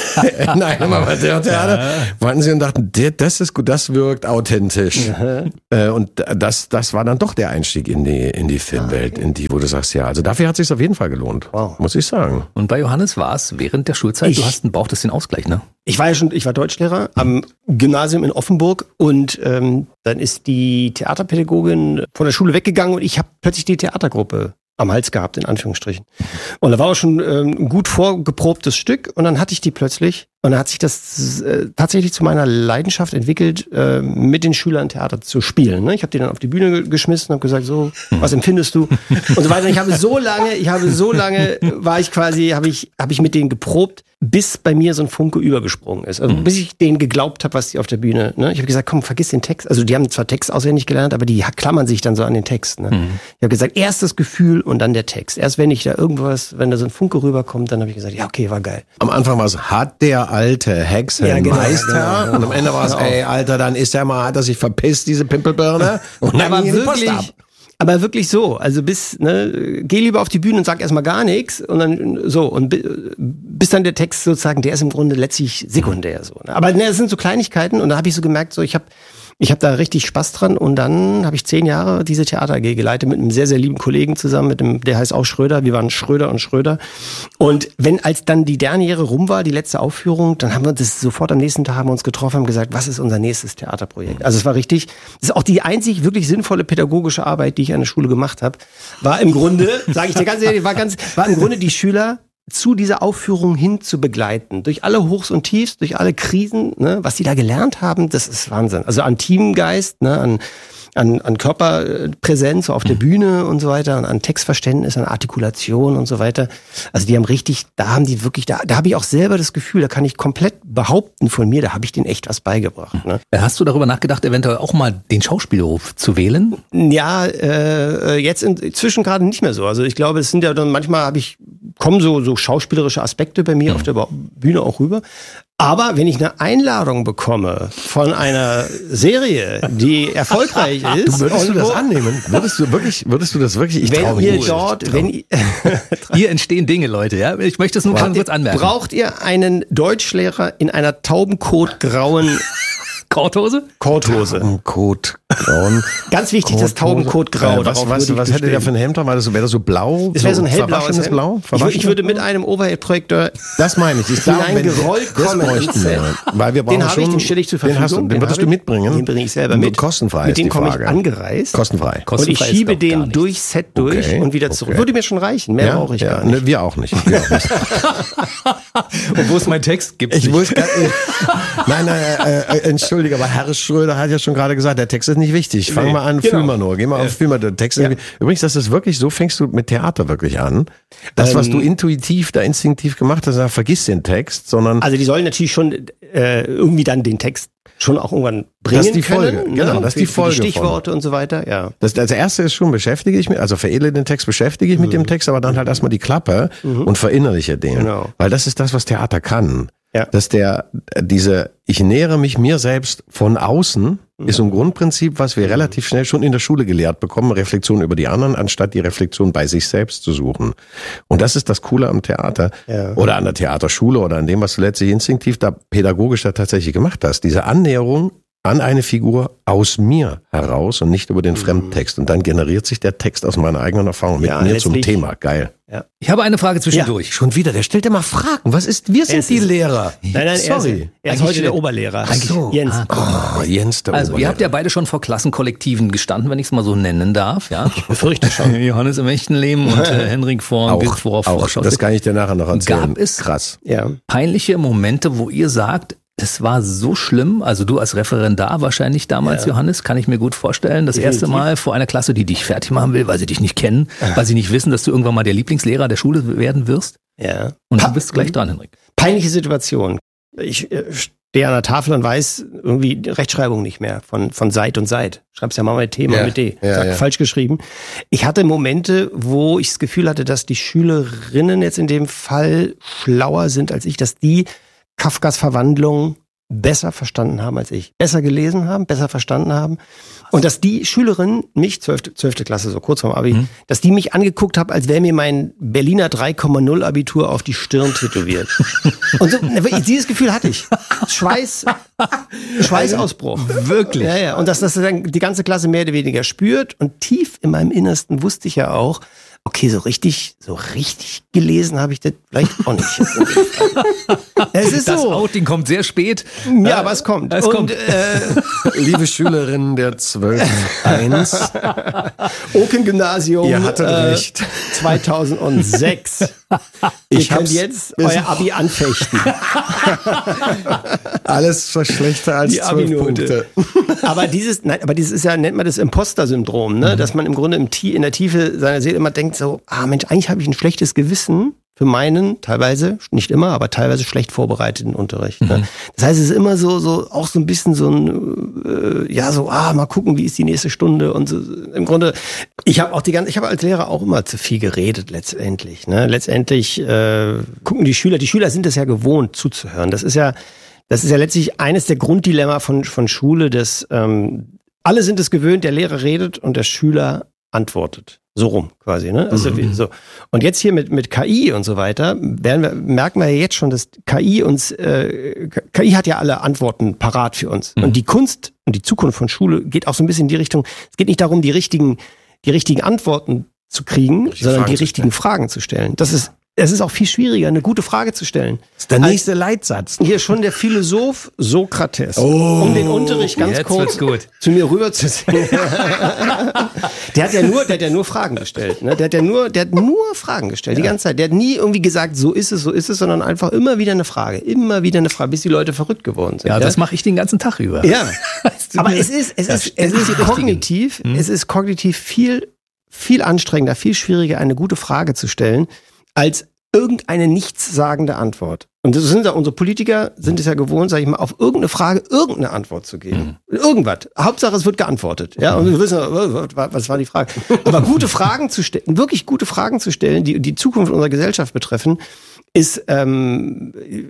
in einem Amateurtheater. Ja. Fanden sie und dachten, das ist gut, das wirkt authentisch. Ja. Und das, das war dann doch der Einstieg in die, in die Filmwelt, in die, wo du sagst, ja, also dafür hat es sich auf jeden Fall gelohnt. Wow. Muss ich sagen. Und bei Johannes war es während der Schulzeit, ich, du hast, brauchtest den Ausgleich, ne? Ich war ja schon, ich war Deutschlehrer am Gymnasium in Offenburg und ähm, dann ist die Theaterpädagogin von der Schule weggegangen und ich habe plötzlich die Theatergruppe am Hals gehabt, in Anführungsstrichen. Und da war auch schon ähm, ein gut vorgeprobtes Stück und dann hatte ich die plötzlich und dann hat sich das äh, tatsächlich zu meiner Leidenschaft entwickelt, äh, mit den Schülern Theater zu spielen. Ne? Ich habe die dann auf die Bühne geschmissen und habe gesagt, so, was empfindest du? Und so weiter. Ich habe so lange, ich habe so lange, war ich quasi, habe ich, habe ich mit denen geprobt, bis bei mir so ein Funke übergesprungen ist. Also bis ich denen geglaubt habe, was die auf der Bühne, ne? Ich habe gesagt, komm, vergiss den Text. Also die haben zwar Text auswendig gelernt, aber die klammern sich dann so an den Text. Ne? Mhm. Ich habe gesagt, erst das Gefühl und dann der Text. Erst wenn ich da irgendwas, wenn da so ein Funke rüberkommt, dann habe ich gesagt, ja, okay, war geil. Am Anfang war es, hat der alte Hexenmeister. Ja, genau, genau. Und am Ende war es, ey, Alter, dann ist der mal, hat er sich verpisst, diese Pimpelbirne. Und dann ging die Post ab. Aber wirklich so, also bis, ne, geh lieber auf die Bühne und sag erstmal gar nichts und dann so und bis dann der Text sozusagen, der ist im Grunde letztlich sekundär so. Ne? Aber ne, das sind so Kleinigkeiten und da habe ich so gemerkt, so ich habe ich habe da richtig Spaß dran und dann habe ich zehn Jahre diese Theater A G geleitet mit einem sehr, sehr lieben Kollegen zusammen, mit dem, der heißt auch Schröder, wir waren Schröder und Schröder und wenn als dann die Derniere rum war, die letzte Aufführung, dann haben wir das sofort am nächsten Tag haben wir uns getroffen, haben gesagt, was ist unser nächstes Theaterprojekt? Also es war richtig, das ist auch die einzig wirklich sinnvolle pädagogische Arbeit, die ich an der Schule gemacht habe, war im Grunde, sage ich dir ganz ehrlich, war ganz, war im Grunde die Schüler zu dieser Aufführung hin zu begleiten. Durch alle Hochs und Tiefs, durch alle Krisen, ne, was die da gelernt haben, das ist Wahnsinn. Also an Teamgeist, ne, an, an, an Körperpräsenz auf der Bühne und so weiter, an, an Textverständnis, an Artikulation und so weiter. Also die haben richtig, da haben die wirklich, da, da habe ich auch selber das Gefühl, da kann ich komplett behaupten von mir, da habe ich denen echt was beigebracht. Ne? Hast du darüber nachgedacht, eventuell auch mal den Schauspielberuf zu wählen? Ja, äh, jetzt inzwischen gerade nicht mehr so. Also ich glaube, es sind ja dann manchmal habe ich kommen so so schauspielerische Aspekte bei mir mhm. auf der Bühne auch rüber. Aber wenn ich eine Einladung bekomme von einer Serie, die erfolgreich ist, du würdest du das annehmen? Würdest du wirklich, würdest du das wirklich? Ich wenn ihr dort, wenn ihr, hier entstehen Dinge, Leute. Ja, ich möchte das nur ganz kurz anmerken. Braucht ihr einen Deutschlehrer in einer taubenkotgrauen Korthose? Korthose. Taubenkotgrauen. Ganz wichtig, das Taubenkotgrau. Äh, was was, was hätte der für ein Hemd? War das so, wäre das so blau? Es wäre so ein hellblaues Hemd. Blau? Ich, ich würde mit einem Overhead-Projektor das meine ich. Ich hineingerollt kommen. Weil wir brauchen den habe ich, den stelle ich zur Verfügung. Den, hast du, den, den würdest du mitbringen? Den bringe ich selber mit. Kostenfrei mit ist die Frage. Mit dem komme ich angereist. Kostenfrei. Kostenfrei. Und ich schiebe den durch Set durch okay. und wieder zurück. Okay. Würde mir schon reichen. Mehr ja, brauche ich ja. gar nicht. Ne, wir auch nicht. Wir auch nicht. Und wo ist mein Text? Gibt's ich nicht. Muss gar, nein, nein, äh, äh, entschuldige, aber Herr Schröder hat ja schon gerade gesagt, der Text ist nicht wichtig. Fang nee, mal an, genau. fühl mal nur. Geh mal ja. auf, fühl mal den Text. Ja. Übrigens, das ist wirklich, so fängst du mit Theater wirklich an. Das, ähm, was du intuitiv, da instinktiv gemacht hast, vergiss den Text, sondern... Also die sollen natürlich schon äh, irgendwie dann den Text schon auch irgendwann bringen das ist die Folge, können. Genau, ne? das ist die Folge. Die Stichworte von. Und so weiter, ja. Das, das erste ist schon, beschäftige ich mich, also veredle den Text, beschäftige ich mhm. mit dem Text, aber dann halt erstmal die Klappe mhm. und verinnerliche den. Genau. Weil das ist das, was Theater kann. Ja. Dass der, diese, ich nähere mich mir selbst von außen, mhm. ist ein Grundprinzip, was wir mhm. relativ schnell schon in der Schule gelehrt bekommen, Reflexion über die anderen, anstatt die Reflexion bei sich selbst zu suchen. Und das ist das Coole am Theater ja. oder an der Theaterschule oder an dem, was du letztlich instinktiv da pädagogisch da tatsächlich gemacht hast. Diese Annäherung an eine Figur aus mir heraus und nicht über den mhm. Fremdtext. Und dann generiert sich der Text aus meiner eigenen Erfahrung mit ja, mir zum Thema. Geil. Ja. Ich habe eine Frage zwischendurch. Ja. Schon wieder, der stellt immer Fragen. Was ist, wir sind die Lehrer. Nein, nein, sorry. Er ist, er ist heute der Oberlehrer. Ach so. Jens. Ah, oh, Jens, der Also, Oberlehrer. Ihr habt ja beide schon vor Klassenkollektiven gestanden, wenn ich es mal so nennen darf. Ja, ich befürchte schon. Johannes im echten Leben und äh, Henrik vor auch, vor, auch. vor Das kann ich dir nachher noch erzählen. Gab es krass. Ja. peinliche Momente, wo ihr sagt, das war so schlimm, also du als Referendar wahrscheinlich damals, ja. Johannes, kann ich mir gut vorstellen, das Definitiv. erste Mal vor einer Klasse, die dich fertig machen will, weil sie dich nicht kennen, Ach. weil sie nicht wissen, dass du irgendwann mal der Lieblingslehrer der Schule werden wirst. Ja. Und pa- du bist gleich dran, Henrik. Peinliche Situation. Ich äh, stehe an der Tafel und weiß irgendwie die Rechtschreibung nicht mehr von, von Seit und Seit. Schreibst ja mal mit T, mal Ja, mit D. ja, Sag, ja. falsch geschrieben. Ich hatte Momente, wo ich das Gefühl hatte, dass die Schülerinnen jetzt in dem Fall schlauer sind als ich, dass die Kafkas Verwandlung besser verstanden haben als ich. Besser gelesen haben, besser verstanden haben. Und dass die Schülerinnen, mich, zwölfte Klasse, so kurz vorm Abi, mhm. dass die mich angeguckt haben, als wäre mir mein Berliner drei Komma null Abitur auf die Stirn tätowiert. Und so, dieses Gefühl hatte ich. Schweiß, Schweißausbruch. Wirklich? Ja, ja. Und dass das dann die ganze Klasse mehr oder weniger spürt. Und tief in meinem Innersten wusste ich ja auch, okay, so richtig, so richtig gelesen habe ich das vielleicht auch nicht. Es ist das so. Outing kommt sehr spät. Ja, aber es kommt. Es Und, kommt. Äh, Liebe Schülerinnen der zwölf eins, Oken-Gymnasium. ihr hattet äh, recht. zweitausendsechs. Ich Ihr könnt hab's jetzt bis- euer Abi anfechten. Alles war schlechter als Die zwölf Abi-Note. Punkte. Aber dieses, nein, aber dieses ist ja, nennt man das Imposter-Syndrom, ne? Dass man im Grunde im Tie- in der Tiefe seiner Seele immer denkt so, ah Mensch, eigentlich habe ich ein schlechtes Gewissen für meinen, teilweise, nicht immer, aber teilweise schlecht vorbereiteten Unterricht. Ne? Mhm. Das heißt, es ist immer so, so, auch so ein bisschen so ein, äh, ja, so, ah, mal gucken, wie ist die nächste Stunde und so. Im Grunde, ich habe auch die ganze, ich habe als Lehrer auch immer zu viel geredet, letztendlich, ne? Letztendlich, äh, gucken die Schüler, die Schüler sind es ja gewohnt, zuzuhören. Das ist ja, das ist ja letztlich eines der Grunddilemma von, von Schule, dass, ähm, alle sind es gewöhnt, der Lehrer redet und der Schüler antwortet. So rum quasi, ne? Also Mhm. wie, so. Und jetzt hier mit, mit K I und so weiter, werden wir, merken wir ja jetzt schon, dass K I uns, äh, K I hat ja alle Antworten parat für uns. Mhm. Und die Kunst und die Zukunft von Schule geht auch so ein bisschen in die Richtung, es geht nicht darum, die richtigen, die richtigen Antworten zu kriegen, Richtige sondern Fragen die zu richtigen Fragen zu stellen. Das ist, es ist auch viel schwieriger, eine gute Frage zu stellen. Das ist der nächste Leitsatz. Hier schon der Philosoph Sokrates, Oh, um den Unterricht ganz jetzt kurz wird's gut. zu mir rüberzuziehen. Der hat ja nur, der hat ja nur Fragen gestellt. Ne? Der hat ja nur, der hat nur Fragen gestellt, die ganze Zeit. Der hat nie irgendwie gesagt, so ist es, so ist es, sondern einfach immer wieder eine Frage, immer wieder eine Frage, bis die Leute verrückt geworden sind. Ja, das mache ich den ganzen Tag über. Ja, aber es ist, es ist, es ist kognitiv, Hm? es ist kognitiv viel, viel anstrengender, viel schwieriger, eine gute Frage zu stellen, als irgendeine nichtssagende Antwort. Und das sind ja unsere Politiker, sind es ja gewohnt, sag ich mal, auf irgendeine Frage irgendeine Antwort zu geben. Mhm. Irgendwas. Hauptsache, es wird geantwortet. Ja, und wir wissen, was war die Frage? Aber gute Fragen zu stellen, wirklich gute Fragen zu stellen, die die Zukunft unserer Gesellschaft betreffen, ist ähm,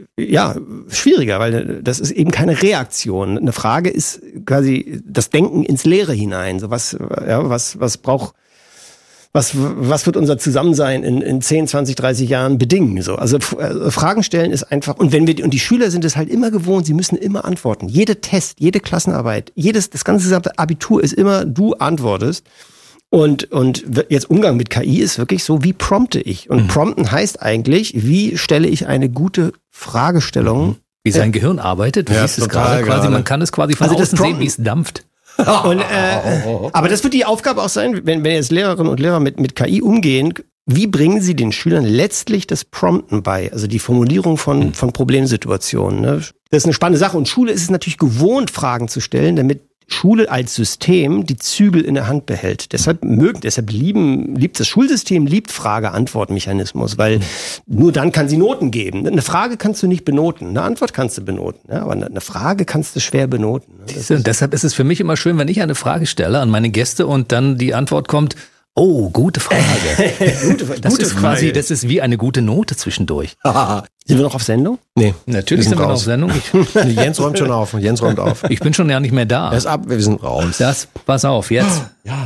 ja schwieriger, weil das ist eben keine Reaktion. Eine Frage ist quasi das Denken ins Leere hinein. So was, ja, was, was braucht Was, was wird unser Zusammensein in, in zehn, zwanzig, dreißig Jahren bedingen? So, also äh, Fragen stellen ist einfach, und wenn wir, und die Schüler sind es halt immer gewohnt, sie müssen immer antworten. Jede Test, jede Klassenarbeit, jedes, das ganze gesamte Abitur ist immer, du antwortest. Und, und jetzt Umgang mit K I ist wirklich so, wie prompte ich? Und mhm. prompten heißt eigentlich, wie stelle ich eine gute Fragestellung? Mhm. Wie sein Gehirn arbeitet, du Ja, siehst es total gerade quasi, gerade. man kann es quasi von Also das außen sehen, Prompten- wie es dampft. Und, äh, aber das wird die Aufgabe auch sein, wenn, wenn jetzt Lehrerinnen und Lehrer mit, mit K I umgehen, wie bringen sie den Schülern letztlich das Prompten bei, also die Formulierung von, von Problemsituationen. Ne? Das ist eine spannende Sache. Und Schule ist es natürlich gewohnt, Fragen zu stellen, damit Schule als System die Zügel in der Hand behält. Deshalb mögen, deshalb lieben, liebt das Schulsystem, liebt Frage-Antwort-Mechanismus, weil nur dann kann sie Noten geben. Eine Frage kannst du nicht benoten, eine Antwort kannst du benoten, ja, aber eine Frage kannst du schwer benoten. Ne? Das Und deshalb ist es für mich immer schön, wenn ich eine Frage stelle an meine Gäste und dann die Antwort kommt, oh, gute Frage. gute, Das gute ist quasi, das ist wie eine gute Note zwischendurch. Sind wir noch auf Sendung? Nee, Natürlich wir sind wir noch auf raus. Sendung. Ich, Jens räumt schon auf. Jens räumt auf. ich bin schon ja nicht mehr da. Er ist ab, wir sind raus. Das, pass auf, jetzt.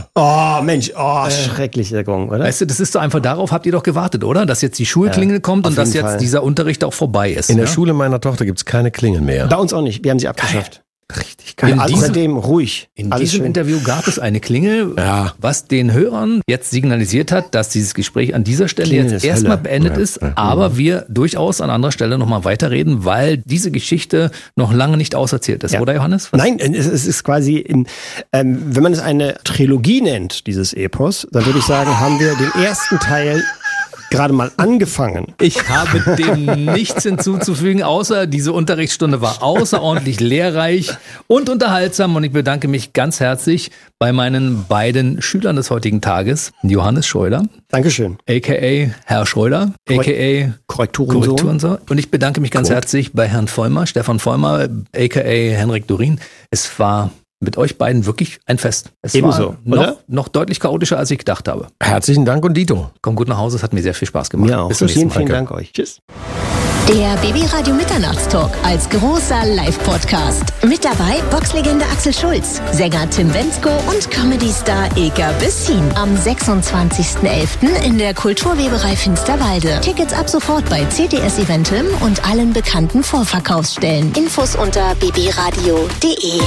Oh, Mensch, oh, schrecklicher Gong, oder? Weißt du, das ist so einfach, darauf habt ihr doch gewartet, oder? Dass jetzt die Schulklingel kommt und auf dass jeden jetzt Fall. dieser Unterricht auch vorbei ist. In der ne? Schule meiner Tochter gibt's keine Klingel mehr. Bei uns auch nicht, wir haben sie abgeschafft. Richtig geil. In Also diesem- seitdem ruhig. In Alles diesem schön. Interview gab es eine Klingel, Ja. was den Hörern jetzt signalisiert hat, dass dieses Gespräch an dieser Stelle Klingel jetzt ist erstmal Hölle. beendet ist, aber wir durchaus an anderer Stelle nochmal weiterreden, weil diese Geschichte noch lange nicht auserzählt ist, Ja. oder Johannes? Was? Nein, es es ist quasi, in, ähm, wenn man es eine Trilogie nennt, dieses Epos, dann würde ich sagen, haben wir den ersten Teil gerade mal angefangen. Ich habe dem nichts hinzuzufügen, außer diese Unterrichtsstunde war außerordentlich lehrreich und unterhaltsam und ich bedanke mich ganz herzlich bei meinen beiden Schülern des heutigen Tages, Johannes Schröder. Dankeschön. A K A Herr Schröder, A K A Korrekturensohn. Korrekturensohn. Und ich bedanke mich ganz Gut. herzlich bei Herrn Vollmer, Stefan Vollmer, A K A Henrik Durin. Es war mit euch beiden wirklich ein Fest. Es Ebenso, war noch, oder? noch deutlich chaotischer, als ich gedacht habe. Herzlichen Dank und Dito. Komm gut nach Hause, es hat mir sehr viel Spaß gemacht. Mir auch. Bis zum nächsten Vielen, Mal. vielen Dank euch. Tschüss. Der B B Radio Mitternachtstalk als großer Live-Podcast. Mit dabei Boxlegende Axel Schulz, Sänger Tim Bendzko und Comedy-Star Ilka Bessin. Am sechsundzwanzigsten elften in der Kulturweberei Finsterwalde. Tickets ab sofort bei C T S Eventim und allen bekannten Vorverkaufsstellen. Infos unter b b radio punkt d e.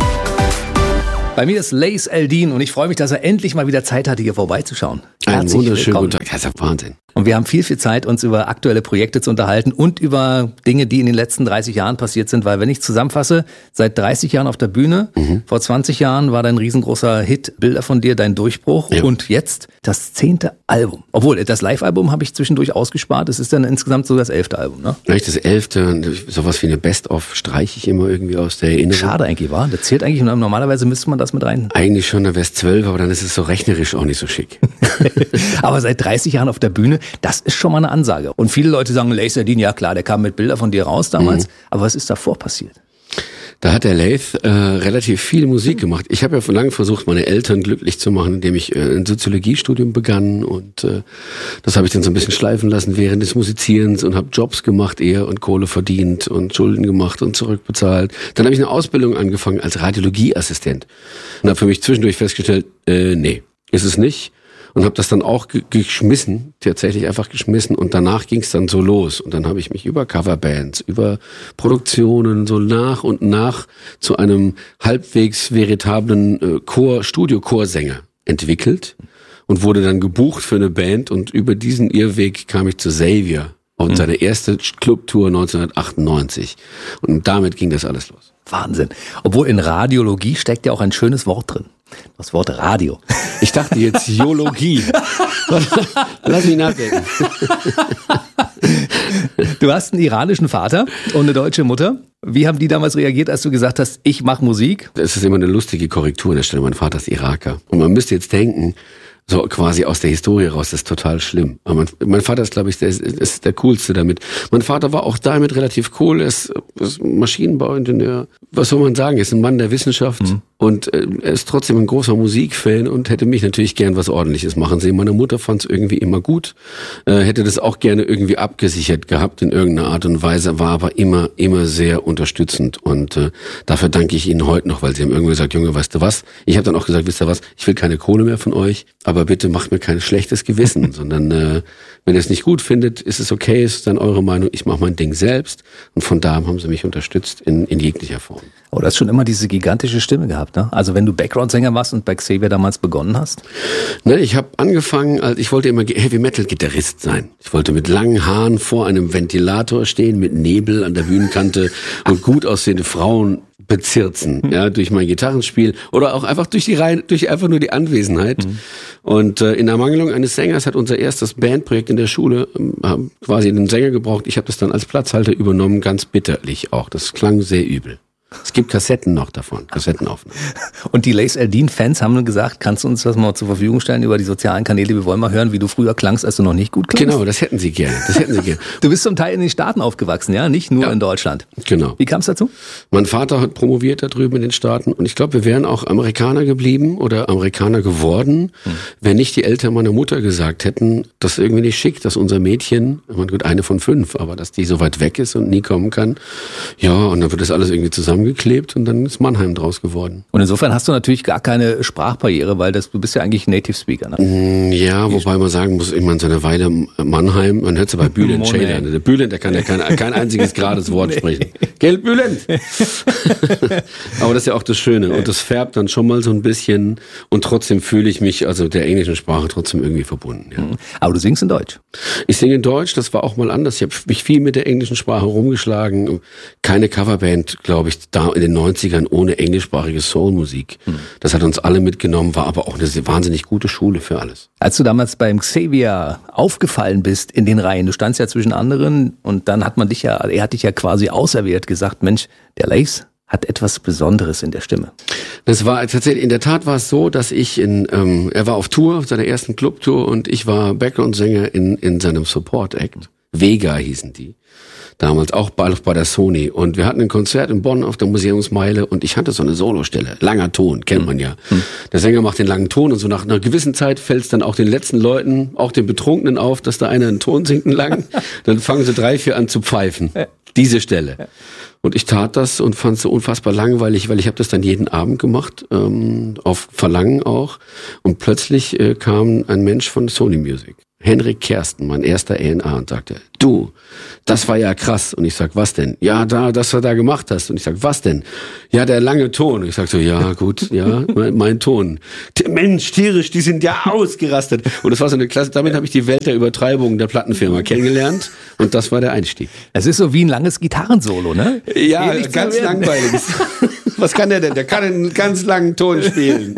Bei mir ist Lace Eldin und ich freue mich, dass er endlich mal wieder Zeit hatte, hier vorbeizuschauen. Einen Herzlich wunderschönen willkommen. guten Tag. Das ist ja Wahnsinn. Und wir haben viel, viel Zeit, uns über aktuelle Projekte zu unterhalten und über Dinge, die in den letzten dreißig Jahren passiert sind. Weil wenn ich zusammenfasse, seit dreißig Jahren auf der Bühne, mhm. vor zwanzig Jahren war dein riesengroßer Hit, Bilder von dir, dein Durchbruch Ja. und jetzt das zehnte Album. Obwohl, das Live-Album habe ich zwischendurch ausgespart, es ist dann insgesamt so das elfte Album. Ne? Vielleicht das elfte, sowas wie eine Best-of streiche ich immer irgendwie aus der Erinnerung. Schade eigentlich, war. Das zählt eigentlich, normalerweise müsste man das mit rein. Eigentlich schon, da wäre es zwölf, aber dann ist es so rechnerisch auch nicht so schick. Aber seit dreißig Jahren auf der Bühne, das ist schon mal eine Ansage. Und viele Leute sagen, Lace Eldin, ja klar, der kam mit Bildern von dir raus damals. Mhm. Aber was ist davor passiert? Da hat der Laith äh, relativ viel Musik gemacht. Ich habe ja von lange versucht, meine Eltern glücklich zu machen, indem ich äh, ein Soziologiestudium begann und äh, das habe ich dann so ein bisschen schleifen lassen während des Musizierens und habe Jobs gemacht eher und Kohle verdient und Schulden gemacht und zurückbezahlt. Dann habe ich eine Ausbildung angefangen als Radiologieassistent und habe für mich zwischendurch festgestellt, äh, nee, ist es nicht. Und habe das dann auch ge- geschmissen, tatsächlich einfach geschmissen. Und danach ging es dann so los. Und dann habe ich mich über Coverbands, über Produktionen so nach und nach zu einem halbwegs veritablen äh, Chor, Studio-Chorsänger entwickelt und wurde dann gebucht für eine Band. Und über diesen Irrweg kam ich zu Xavier und mhm. seine erste Clubtour neunzehnhundertachtundneunzig. Und damit ging das alles los. Wahnsinn. Obwohl in Radiologie steckt ja auch ein schönes Wort drin. Das Wort Radio. Ich dachte jetzt Geologie. Lass mich nachdenken. Du hast einen iranischen Vater und eine deutsche Mutter. Wie haben die damals reagiert, als du gesagt hast, ich mache Musik? Das ist immer eine lustige Korrektur an der Stelle. Mein Vater ist Iraker. Und man müsste jetzt denken, so quasi aus der Historie raus, das ist total schlimm. Aber mein, mein Vater ist, glaube ich, der, ist der Coolste damit. Mein Vater war auch damit relativ cool. Er ist, ist Maschinenbauingenieur. Was soll man sagen? Er ist ein Mann der Wissenschaft. Mhm. Und äh, er ist trotzdem ein großer Musikfan und hätte mich natürlich gern was Ordentliches machen sehen. Meine Mutter fand es irgendwie immer gut, äh, hätte das auch gerne irgendwie abgesichert gehabt in irgendeiner Art und Weise, war aber immer, immer sehr unterstützend. Und äh, dafür danke ich Ihnen heute noch, weil Sie haben irgendwie gesagt, Junge, weißt du was? Ich habe dann auch gesagt, wisst ihr was? Ich will keine Kohle mehr von euch, aber bitte macht mir kein schlechtes Gewissen, sondern äh, wenn ihr es nicht gut findet, ist es okay, ist dann eure Meinung. Ich mache mein Ding selbst. Und von da haben Sie mich unterstützt in, in jeglicher Form. Oh, du hast schon immer diese gigantische Stimme gehabt, ne? Also wenn du Background-Sänger warst und bei Xavier damals begonnen hast? Ne, ich habe angefangen, als ich wollte immer Heavy-Metal-Gitarrist sein. Ich wollte mit langen Haaren vor einem Ventilator stehen, mit Nebel an der Bühnenkante und gut aussehende Frauen bezirzen, ja, durch mein Gitarrenspiel oder auch einfach durch die Reihe, durch einfach nur die Anwesenheit. Mhm. Und äh, in Ermangelung eines Sängers hat unser erstes Bandprojekt in der Schule äh, quasi einen Sänger gebraucht. Ich habe das dann als Platzhalter übernommen, ganz bitterlich auch. Das klang sehr übel. Es gibt Kassetten noch davon, Kassettenaufnahmen. Und die Lace Eldin-Fans haben gesagt, kannst du uns das mal zur Verfügung stellen über die sozialen Kanäle? Wir wollen mal hören, wie du früher klangst, als du noch nicht gut klangst. Genau, das hätten sie gerne. Das hätten sie gerne. Du bist zum Teil in den Staaten aufgewachsen, ja? Nicht nur ja. in Deutschland. Genau. Wie kam es dazu? Mein Vater hat promoviert da drüben in den Staaten und ich glaube, wir wären auch Amerikaner geblieben oder Amerikaner geworden, hm. wenn nicht die Eltern meiner Mutter gesagt hätten, das ist irgendwie nicht schick, dass unser Mädchen, ich meine, gut, eine von fünf, aber dass die so weit weg ist und nie kommen kann. Ja, und dann wird das alles irgendwie zusammengeklebt und dann ist Mannheim draus geworden. Und insofern hast du natürlich gar keine Sprachbarriere, weil das, du bist ja eigentlich Native Speaker, ne? Ja, wobei man sagen muss, ich meine, so eine Weile Mannheim, man hört es ja bei Bülent Ceylan. Der Bülent, der kann ja kein, kein einziges gerades Wort sprechen. Gell, Bülent? Aber das ist ja auch das Schöne. Und das färbt dann schon mal so ein bisschen und trotzdem fühle ich mich, also der englischen Sprache trotzdem irgendwie verbunden. Ja. Aber du singst in Deutsch? Ich singe in Deutsch, das war auch mal anders. Ich habe mich viel mit der englischen Sprache rumgeschlagen. Keine Coverband, glaube ich, da in den neunzigern ohne englischsprachige Soulmusik. Hm. Das hat uns alle mitgenommen, war aber auch eine wahnsinnig gute Schule für alles. Als du damals beim Xavier aufgefallen bist in den Reihen, du standst ja zwischen anderen und dann hat man dich ja, er hat dich ja quasi auserwählt, gesagt, Mensch, der Lace hat etwas Besonderes in der Stimme. Das war tatsächlich, in der Tat war es so, dass ich in, ähm, er war auf Tour, auf seiner ersten Clubtour und ich war Background-Sänger in, in seinem Support-Act. Vega hießen die. Damals auch bei, bei der Sony. Und wir hatten ein Konzert in Bonn auf der Museumsmeile und ich hatte so eine Solostelle. Langer Ton, kennt man ja. Mhm. Der Sänger macht den langen Ton und so nach einer gewissen Zeit fällt es dann auch den letzten Leuten, auch den Betrunkenen auf, dass da einer einen Ton singt, einen langen. Dann fangen sie drei, vier an zu pfeifen. Diese Stelle. Und ich tat das und fand es so unfassbar langweilig, weil ich habe das dann jeden Abend gemacht, ähm, auf Verlangen auch. Und plötzlich äh, kam ein Mensch von Sony Music. Henrik Kersten, mein erster A and R, und sagte, du, das war ja krass. Und ich sag, was denn? Ja, da, das du da gemacht hast. Und ich sag, was denn? Ja, der lange Ton. Und ich sag so, ja, gut, ja, mein, mein Ton. Mensch, tierisch, die sind ja ausgerastet. Und das war so eine Klasse, damit habe ich die Welt der Übertreibung der Plattenfirma kennengelernt. Und das war der Einstieg. Es ist so wie ein langes Gitarrensolo, ne? Ja, ganz langweilig. Was kann der denn? Der kann einen ganz langen Ton spielen.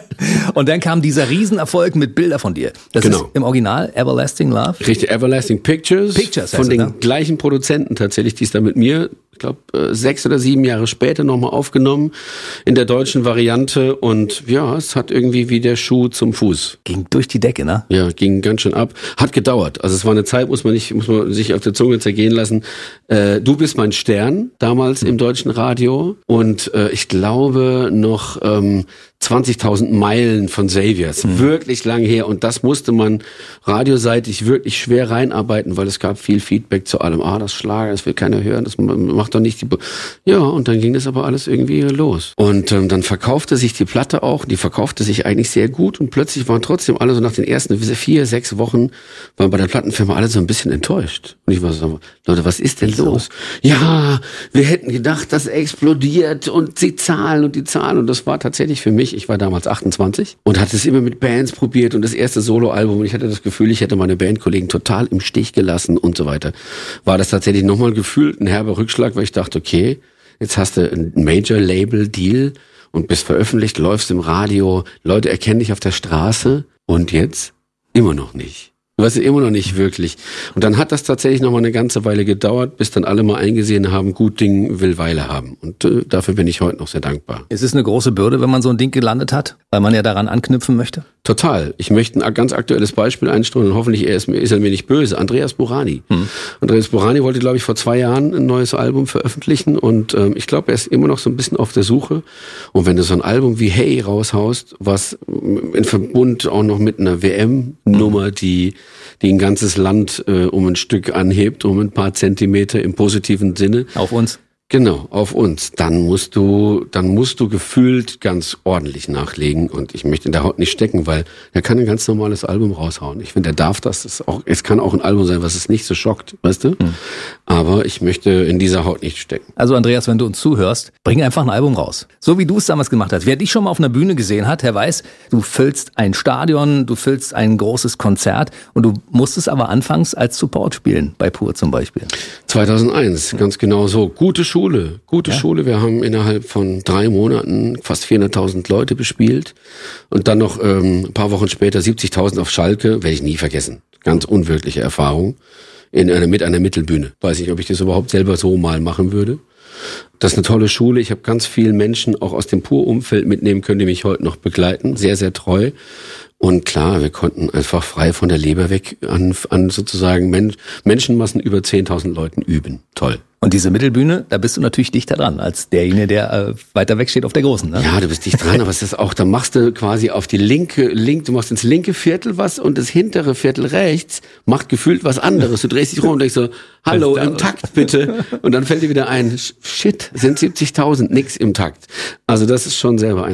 Und dann kam dieser Riesenerfolg mit Bilder von dir. Das genau. ist im Original Everlasting Love. Richtig, Everlasting Pictures. Pictures von den ne? gleichen Produzenten tatsächlich, die es da mit mir, ich glaube, sechs oder sieben Jahre später nochmal aufgenommen in der deutschen Variante. Und ja, es hat irgendwie wie der Schuh zum Fuß. Ging durch die Decke, ne? Ja, ging ganz schön ab. Hat gedauert. Also es war eine Zeit, muss man nicht, muss man sich auf der Zunge zergehen lassen. Äh, du bist mein Stern, damals mhm. im deutschen Radio. Und äh, ich glaube noch ähm, zwanzigtausend Meilen von Xaviers. Mhm. Wirklich lang her. Und das musste man radioseitig wirklich schwer reinarbeiten, weil es gab viel Feedback zu allem. Ah, das Schlager, das will keiner hören, das macht doch nicht die... Be ja, und dann ging das aber alles irgendwie los. Und ähm, dann verkaufte sich die Platte auch. Die verkaufte sich eigentlich sehr gut. Und plötzlich waren trotzdem alle so nach den ersten vier, sechs Wochen, waren bei der Plattenfirma alle so ein bisschen enttäuscht. Und ich war so, Leute, was ist denn los? Ja, wir hätten gedacht, das explodiert und die Zahlen und die Zahlen. Und das war tatsächlich für mich, ich war damals achtundzwanzig und hatte es immer mit Bands probiert und das erste Soloalbum und ich hatte das Gefühl, ich hätte meine Bandkollegen total im Stich gelassen und so weiter. War das tatsächlich nochmal gefühlt ein herber Rückschlag, weil ich dachte, okay, jetzt hast du ein Major-Label-Deal und bist veröffentlicht, läufst im Radio, Leute erkennen dich auf der Straße und jetzt immer noch nicht. Weißt du, immer noch nicht wirklich. Und dann hat das tatsächlich noch mal eine ganze Weile gedauert, bis dann alle mal eingesehen haben, gut Ding will Weile haben. Und äh, dafür bin ich heute noch sehr dankbar. Es ist eine große Bürde, wenn man so ein Ding gelandet hat, weil man ja daran anknüpfen möchte? Total. Ich möchte ein ganz aktuelles Beispiel einstreuen und hoffentlich er ist, ist er mir nicht böse. Andreas Burani. Hm. Andreas Burani wollte, glaube ich, vor zwei Jahren ein neues Album veröffentlichen und ähm, ich glaube, er ist immer noch so ein bisschen auf der Suche. Und wenn du so ein Album wie Hey raushaust, was in Verbund auch noch mit einer W M-Nummer, die die ein ganzes Land äh, um ein Stück anhebt, um ein paar Zentimeter im positiven Sinne. Auf uns. Genau, auf uns. Dann musst du, dann musst du gefühlt ganz ordentlich nachlegen und ich möchte in der Haut nicht stecken, weil er kann ein ganz normales Album raushauen. Ich finde, er darf das. das auch, es kann auch ein Album sein, was es nicht so schockt, weißt du? Hm. Aber ich möchte in dieser Haut nicht stecken. Also Andreas, wenn du uns zuhörst, bring einfach ein Album raus. So wie du es damals gemacht hast. Wer dich schon mal auf einer Bühne gesehen hat, der weiß, du füllst ein Stadion, du füllst ein großes Konzert und du musstest aber anfangs als Support spielen, bei Pur zum Beispiel. zweitausendeins, ganz genau so. Gute Schule. Schule, gute ja. Schule. Wir haben innerhalb von drei Monaten fast vierhunderttausend Leute bespielt und dann noch ähm, ein paar Wochen später siebzigtausend auf Schalke, werde ich nie vergessen. Ganz unwirkliche Erfahrung in einer, mit einer Mittelbühne. Weiß nicht, ob ich das überhaupt selber so mal machen würde. Das ist eine tolle Schule. Ich habe ganz viele Menschen auch aus dem Pur-Umfeld mitnehmen können, die mich heute noch begleiten. Sehr, sehr treu. Und klar, wir konnten einfach frei von der Leber weg an, an sozusagen Men- Menschenmassen über zehntausend Leuten üben. Toll. Und diese Mittelbühne, da bist du natürlich dichter dran, als derjenige, der äh, weiter weg steht auf der großen, ne? Ja, du bist dicht dran, aber es ist auch, da machst du quasi auf die linke, link, du machst ins linke Viertel was und das hintere Viertel rechts macht gefühlt was anderes. Du drehst dich rum und denkst so, hallo, im Takt bitte. Und dann fällt dir wieder ein, shit, sind siebzigtausend, nix im Takt. Also das ist schon sehr beeindruckend.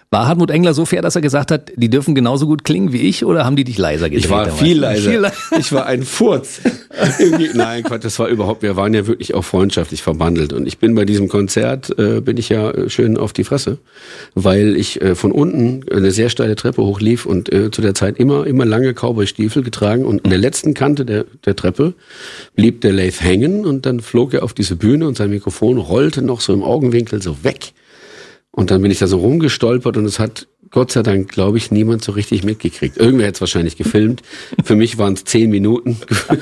War Hartmut Engler so fair, dass er gesagt hat, die dürfen genauso gut klingen wie ich, oder haben die dich leiser gedreht? Ich war damals? viel leiser. Viel le- Ich war ein Furz. Irgendwie, nein, Quatsch, das war überhaupt, wir waren ja wirklich auch freundschaftlich verbandelt. Und ich bin bei diesem Konzert, äh, bin ich ja schön auf die Fresse, weil ich äh, von unten eine sehr steile Treppe hochlief und äh, zu der Zeit immer, immer lange Cowboy-Stiefel getragen. Und an der letzten Kante der, der Treppe blieb der Laith hängen und dann flog er auf diese Bühne und sein Mikrofon rollte noch so im Augenwinkel so weg. Und dann bin ich da so rumgestolpert und es hat Gott sei Dank, glaube ich, niemand so richtig mitgekriegt. Irgendwer hat es wahrscheinlich gefilmt. Für mich waren es zehn Minuten,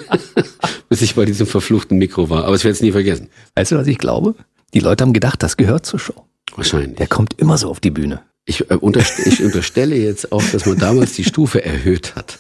bis ich bei diesem verfluchten Mikro war. Aber ich werde es nie vergessen. Weißt du, was ich glaube? Die Leute haben gedacht, das gehört zur Show. Wahrscheinlich. Der kommt immer so auf die Bühne. Ich, äh, unterst- ich unterstelle jetzt auch, dass man damals die Stufe erhöht hat.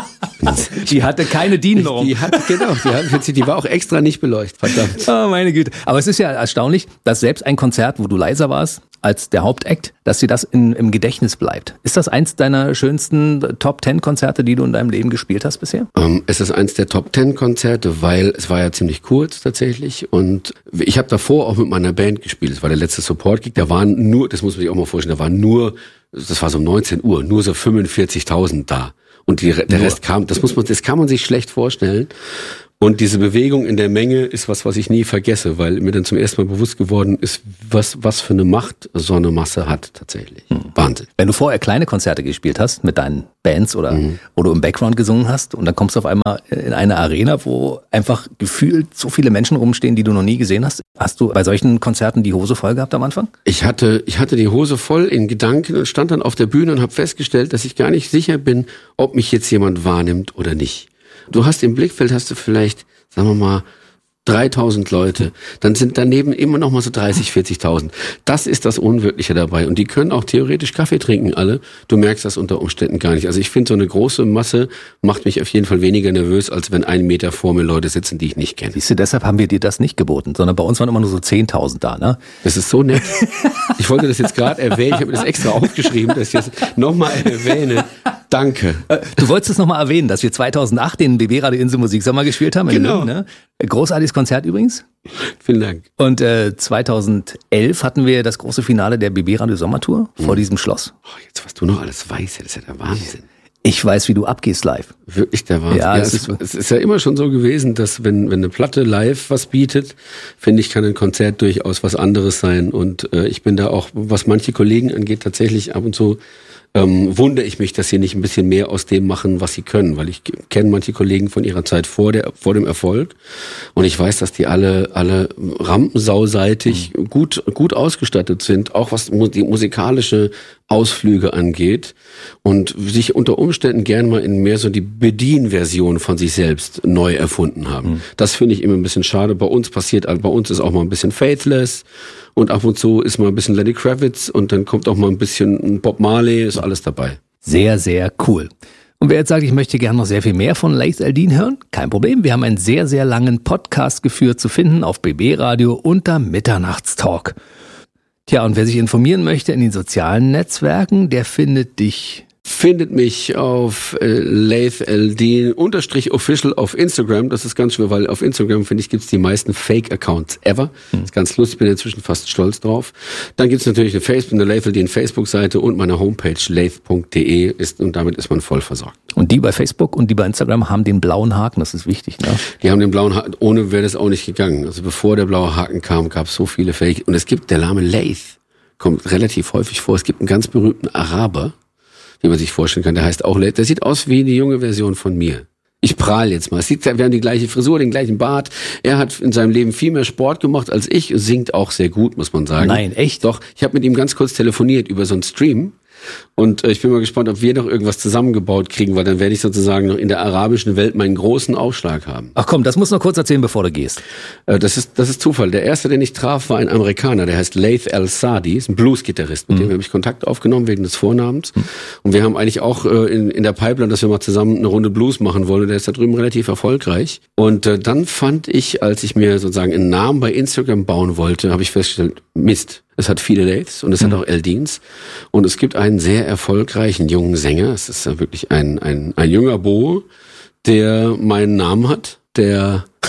Die hatte keine D I N-Norm. Die hat, genau, die, hat, die war auch extra nicht beleuchtet, verdammt. Oh, meine Güte. Aber es ist ja erstaunlich, dass selbst ein Konzert, wo du leiser warst als der Hauptakt, dass dir das in, im Gedächtnis bleibt. Ist das eins deiner schönsten Top-Ten-Konzerte, die du in deinem Leben gespielt hast bisher? Ähm, es ist eins der Top-Ten-Konzerte, weil es war ja ziemlich kurz tatsächlich und ich habe davor auch mit meiner Band gespielt. Es war der letzte Support-Gig, da waren nur, das muss man sich auch mal vorstellen, da waren nur, das war so um neunzehn Uhr, nur so fünfundvierzigtausend da. Und die, der Rest kam, das muss man, das kann man sich schlecht vorstellen. Und diese Bewegung in der Menge ist was, was ich nie vergesse, weil mir dann zum ersten Mal bewusst geworden ist, was, was für eine Macht so eine Masse hat tatsächlich. Hm. Wahnsinn. Wenn du vorher kleine Konzerte gespielt hast mit deinen Bands oder mhm. wo du im Background gesungen hast und dann kommst du auf einmal in eine Arena, wo einfach gefühlt so viele Menschen rumstehen, die du noch nie gesehen hast. Hast du bei solchen Konzerten die Hose voll gehabt am Anfang? Ich hatte, ich hatte die Hose voll in Gedanken und stand dann auf der Bühne und habe festgestellt, dass ich gar nicht sicher bin, ob mich jetzt jemand wahrnimmt oder nicht. Du hast im Blickfeld, hast du vielleicht, sagen wir mal, dreitausend Leute, dann sind daneben immer noch mal so dreißig, vierzigtausend. Das ist das Unwirkliche dabei. Und die können auch theoretisch Kaffee trinken alle. Du merkst das unter Umständen gar nicht. Also ich finde, so eine große Masse macht mich auf jeden Fall weniger nervös, als wenn einen Meter vor mir Leute sitzen, die ich nicht kenne. Siehst du, deshalb haben wir dir das nicht geboten, sondern bei uns waren immer nur so zehntausend da, ne? Das ist so nett. Ich wollte das jetzt gerade erwähnen. Ich habe mir das extra aufgeschrieben, dass ich das nochmal erwähne. Danke. Du wolltest es nochmal erwähnen, dass wir zweitausendacht den B B Radio Insel Musiksommer gespielt haben. Genau. In Lünen, ne? Großartiges Konzert übrigens. Vielen Dank. Und äh, zweitausendelf hatten wir das große Finale der B B Radio Sommertour mhm. vor diesem Schloss. Oh, jetzt, was du noch alles weißt, das ist ja der Wahnsinn. Ich weiß, wie du abgehst live. Wirklich der Wahnsinn. Ja, ja, es, es, ist, es ist ja immer schon so gewesen, dass wenn, wenn eine Platte live was bietet, finde ich, kann ein Konzert durchaus was anderes sein. Und äh, ich bin da auch, was manche Kollegen angeht, tatsächlich ab und zu ähm, wundere ich mich, dass sie nicht ein bisschen mehr aus dem machen, was sie können. Weil ich kenne manche Kollegen von ihrer Zeit vor der vor dem Erfolg. Und ich weiß, dass die alle alle rampensauseitig mhm. gut gut ausgestattet sind, auch was die musikalische Ausflüge angeht und sich unter Umständen gern mal in mehr so die Bedienversion von sich selbst neu erfunden haben. Mhm. Das finde ich immer ein bisschen schade. Bei uns passiert, bei uns ist auch mal ein bisschen Faithless und ab und zu ist mal ein bisschen Lenny Kravitz und dann kommt auch mal ein bisschen Bob Marley, ist alles dabei. Sehr, sehr cool. Und wer jetzt sagt, ich möchte gerne noch sehr viel mehr von Laith El-Deen hören, kein Problem. Wir haben einen sehr, sehr langen Podcast geführt zu finden auf B B Radio unter Mitternachtstalk. Tja, und wer sich informieren möchte in den sozialen Netzwerken, der findet dich... Findet mich auf äh, Laith El-Deen unterstrich official auf Instagram. Das ist ganz schwer, weil auf Instagram, finde ich, gibt's die meisten Fake-Accounts ever. Das ist ganz lustig, bin inzwischen fast stolz drauf. Dann gibt's natürlich eine Facebook, eine Laith El-Deen Facebook-Seite und meine Homepage laith punkt de ist und damit ist man voll versorgt. Und die bei Facebook und die bei Instagram haben den blauen Haken, das ist wichtig, ne? Die haben den blauen Haken, ohne wäre das auch nicht gegangen. Also bevor der blaue Haken kam, gab's so viele Fake. Und es gibt, der Name Laith kommt relativ häufig vor. Es gibt einen ganz berühmten Araber, wie man sich vorstellen kann, der heißt auch Laith. Der sieht aus wie die junge Version von mir. Ich prahl jetzt mal. Es sieht, wir haben die gleiche Frisur, den gleichen Bart. Er hat in seinem Leben viel mehr Sport gemacht als ich, singt auch sehr gut, muss man sagen. Nein, echt? Doch, ich habe mit ihm ganz kurz telefoniert über so einen Stream. Und äh, ich bin mal gespannt, ob wir noch irgendwas zusammengebaut kriegen, weil dann werde ich sozusagen noch in der arabischen Welt meinen großen Aufschlag haben. Ach komm, das musst du noch kurz erzählen, bevor du gehst. Äh, das ist das ist Zufall. Der erste, den ich traf, war ein Amerikaner, der heißt Laith El-Sadi, ist ein Blues-Gitarrist. Mit mhm. dem habe ich Kontakt aufgenommen wegen des Vornamens. Mhm. Und wir haben eigentlich auch äh, in, in der Pipeline, dass wir mal zusammen eine Runde Blues machen wollen. Der ist da drüben relativ erfolgreich. Und äh, dann fand ich, als ich mir sozusagen einen Namen bei Instagram bauen wollte, habe ich festgestellt, Mist. Es hat viele Laiths und es mhm. hat auch El-Deens. Und es gibt einen sehr erfolgreichen jungen Sänger. Es ist ja wirklich ein, ein, ein junger Bo, der meinen Namen hat, der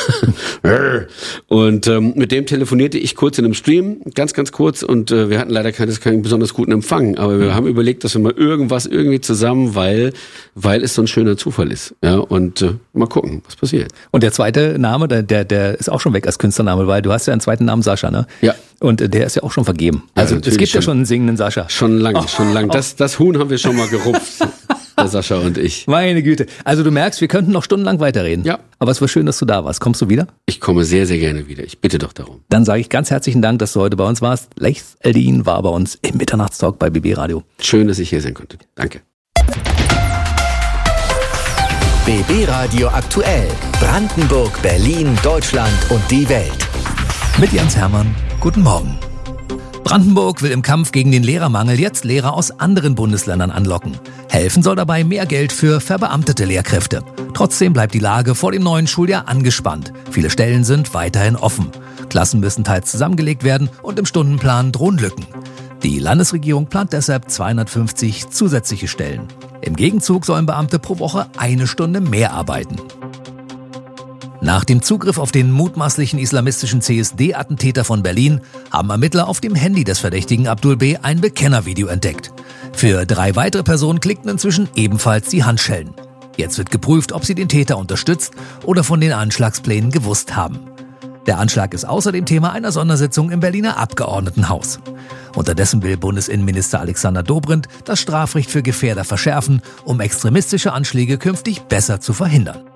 Und ähm, mit dem telefonierte ich kurz in einem Stream, ganz, ganz kurz. Und äh, wir hatten leider keinen, keinen besonders guten Empfang. Aber wir haben überlegt, dass wir mal irgendwas irgendwie zusammen, weil weil es so ein schöner Zufall ist. Ja, und äh, mal gucken, was passiert. Und der zweite Name, der, der, der ist auch schon weg als Künstlername, weil du hast ja einen zweiten Namen, Sascha, ne? Ja. Und äh, der ist ja auch schon vergeben. Also ja, es gibt schon, ja schon einen singenden Sascha. Schon lange, oh, schon lange. Das, das Huhn haben wir schon mal gerupft. Der Sascha und ich. Meine Güte. Also du merkst, wir könnten noch stundenlang weiterreden. Ja. Aber es war schön, dass du da warst. Kommst du wieder? Ich komme sehr, sehr gerne wieder. Ich bitte doch darum. Dann sage ich ganz herzlichen Dank, dass du heute bei uns warst. Lex Eldin war bei uns im Mitternachtstalk bei B B Radio. Schön, dass ich hier sein konnte. Danke. B B Radio aktuell. Brandenburg, Berlin, Deutschland und die Welt. Mit Jens Hermann. Guten Morgen. Brandenburg will im Kampf gegen den Lehrermangel jetzt Lehrer aus anderen Bundesländern anlocken. Helfen soll dabei mehr Geld für verbeamtete Lehrkräfte. Trotzdem bleibt die Lage vor dem neuen Schuljahr angespannt. Viele Stellen sind weiterhin offen. Klassen müssen teils zusammengelegt werden und im Stundenplan drohen Lücken. Die Landesregierung plant deshalb zweihundertfünfzig zusätzliche Stellen. Im Gegenzug sollen Beamte pro Woche eine Stunde mehr arbeiten. Nach dem Zugriff auf den mutmaßlichen islamistischen C S D-Attentäter von Berlin haben Ermittler auf dem Handy des Verdächtigen Abdul B. ein Bekennervideo entdeckt. Für drei weitere Personen klickten inzwischen ebenfalls die Handschellen. Jetzt wird geprüft, ob sie den Täter unterstützt oder von den Anschlagsplänen gewusst haben. Der Anschlag ist außerdem Thema einer Sondersitzung im Berliner Abgeordnetenhaus. Unterdessen will Bundesinnenminister Alexander Dobrindt das Strafrecht für Gefährder verschärfen, um extremistische Anschläge künftig besser zu verhindern.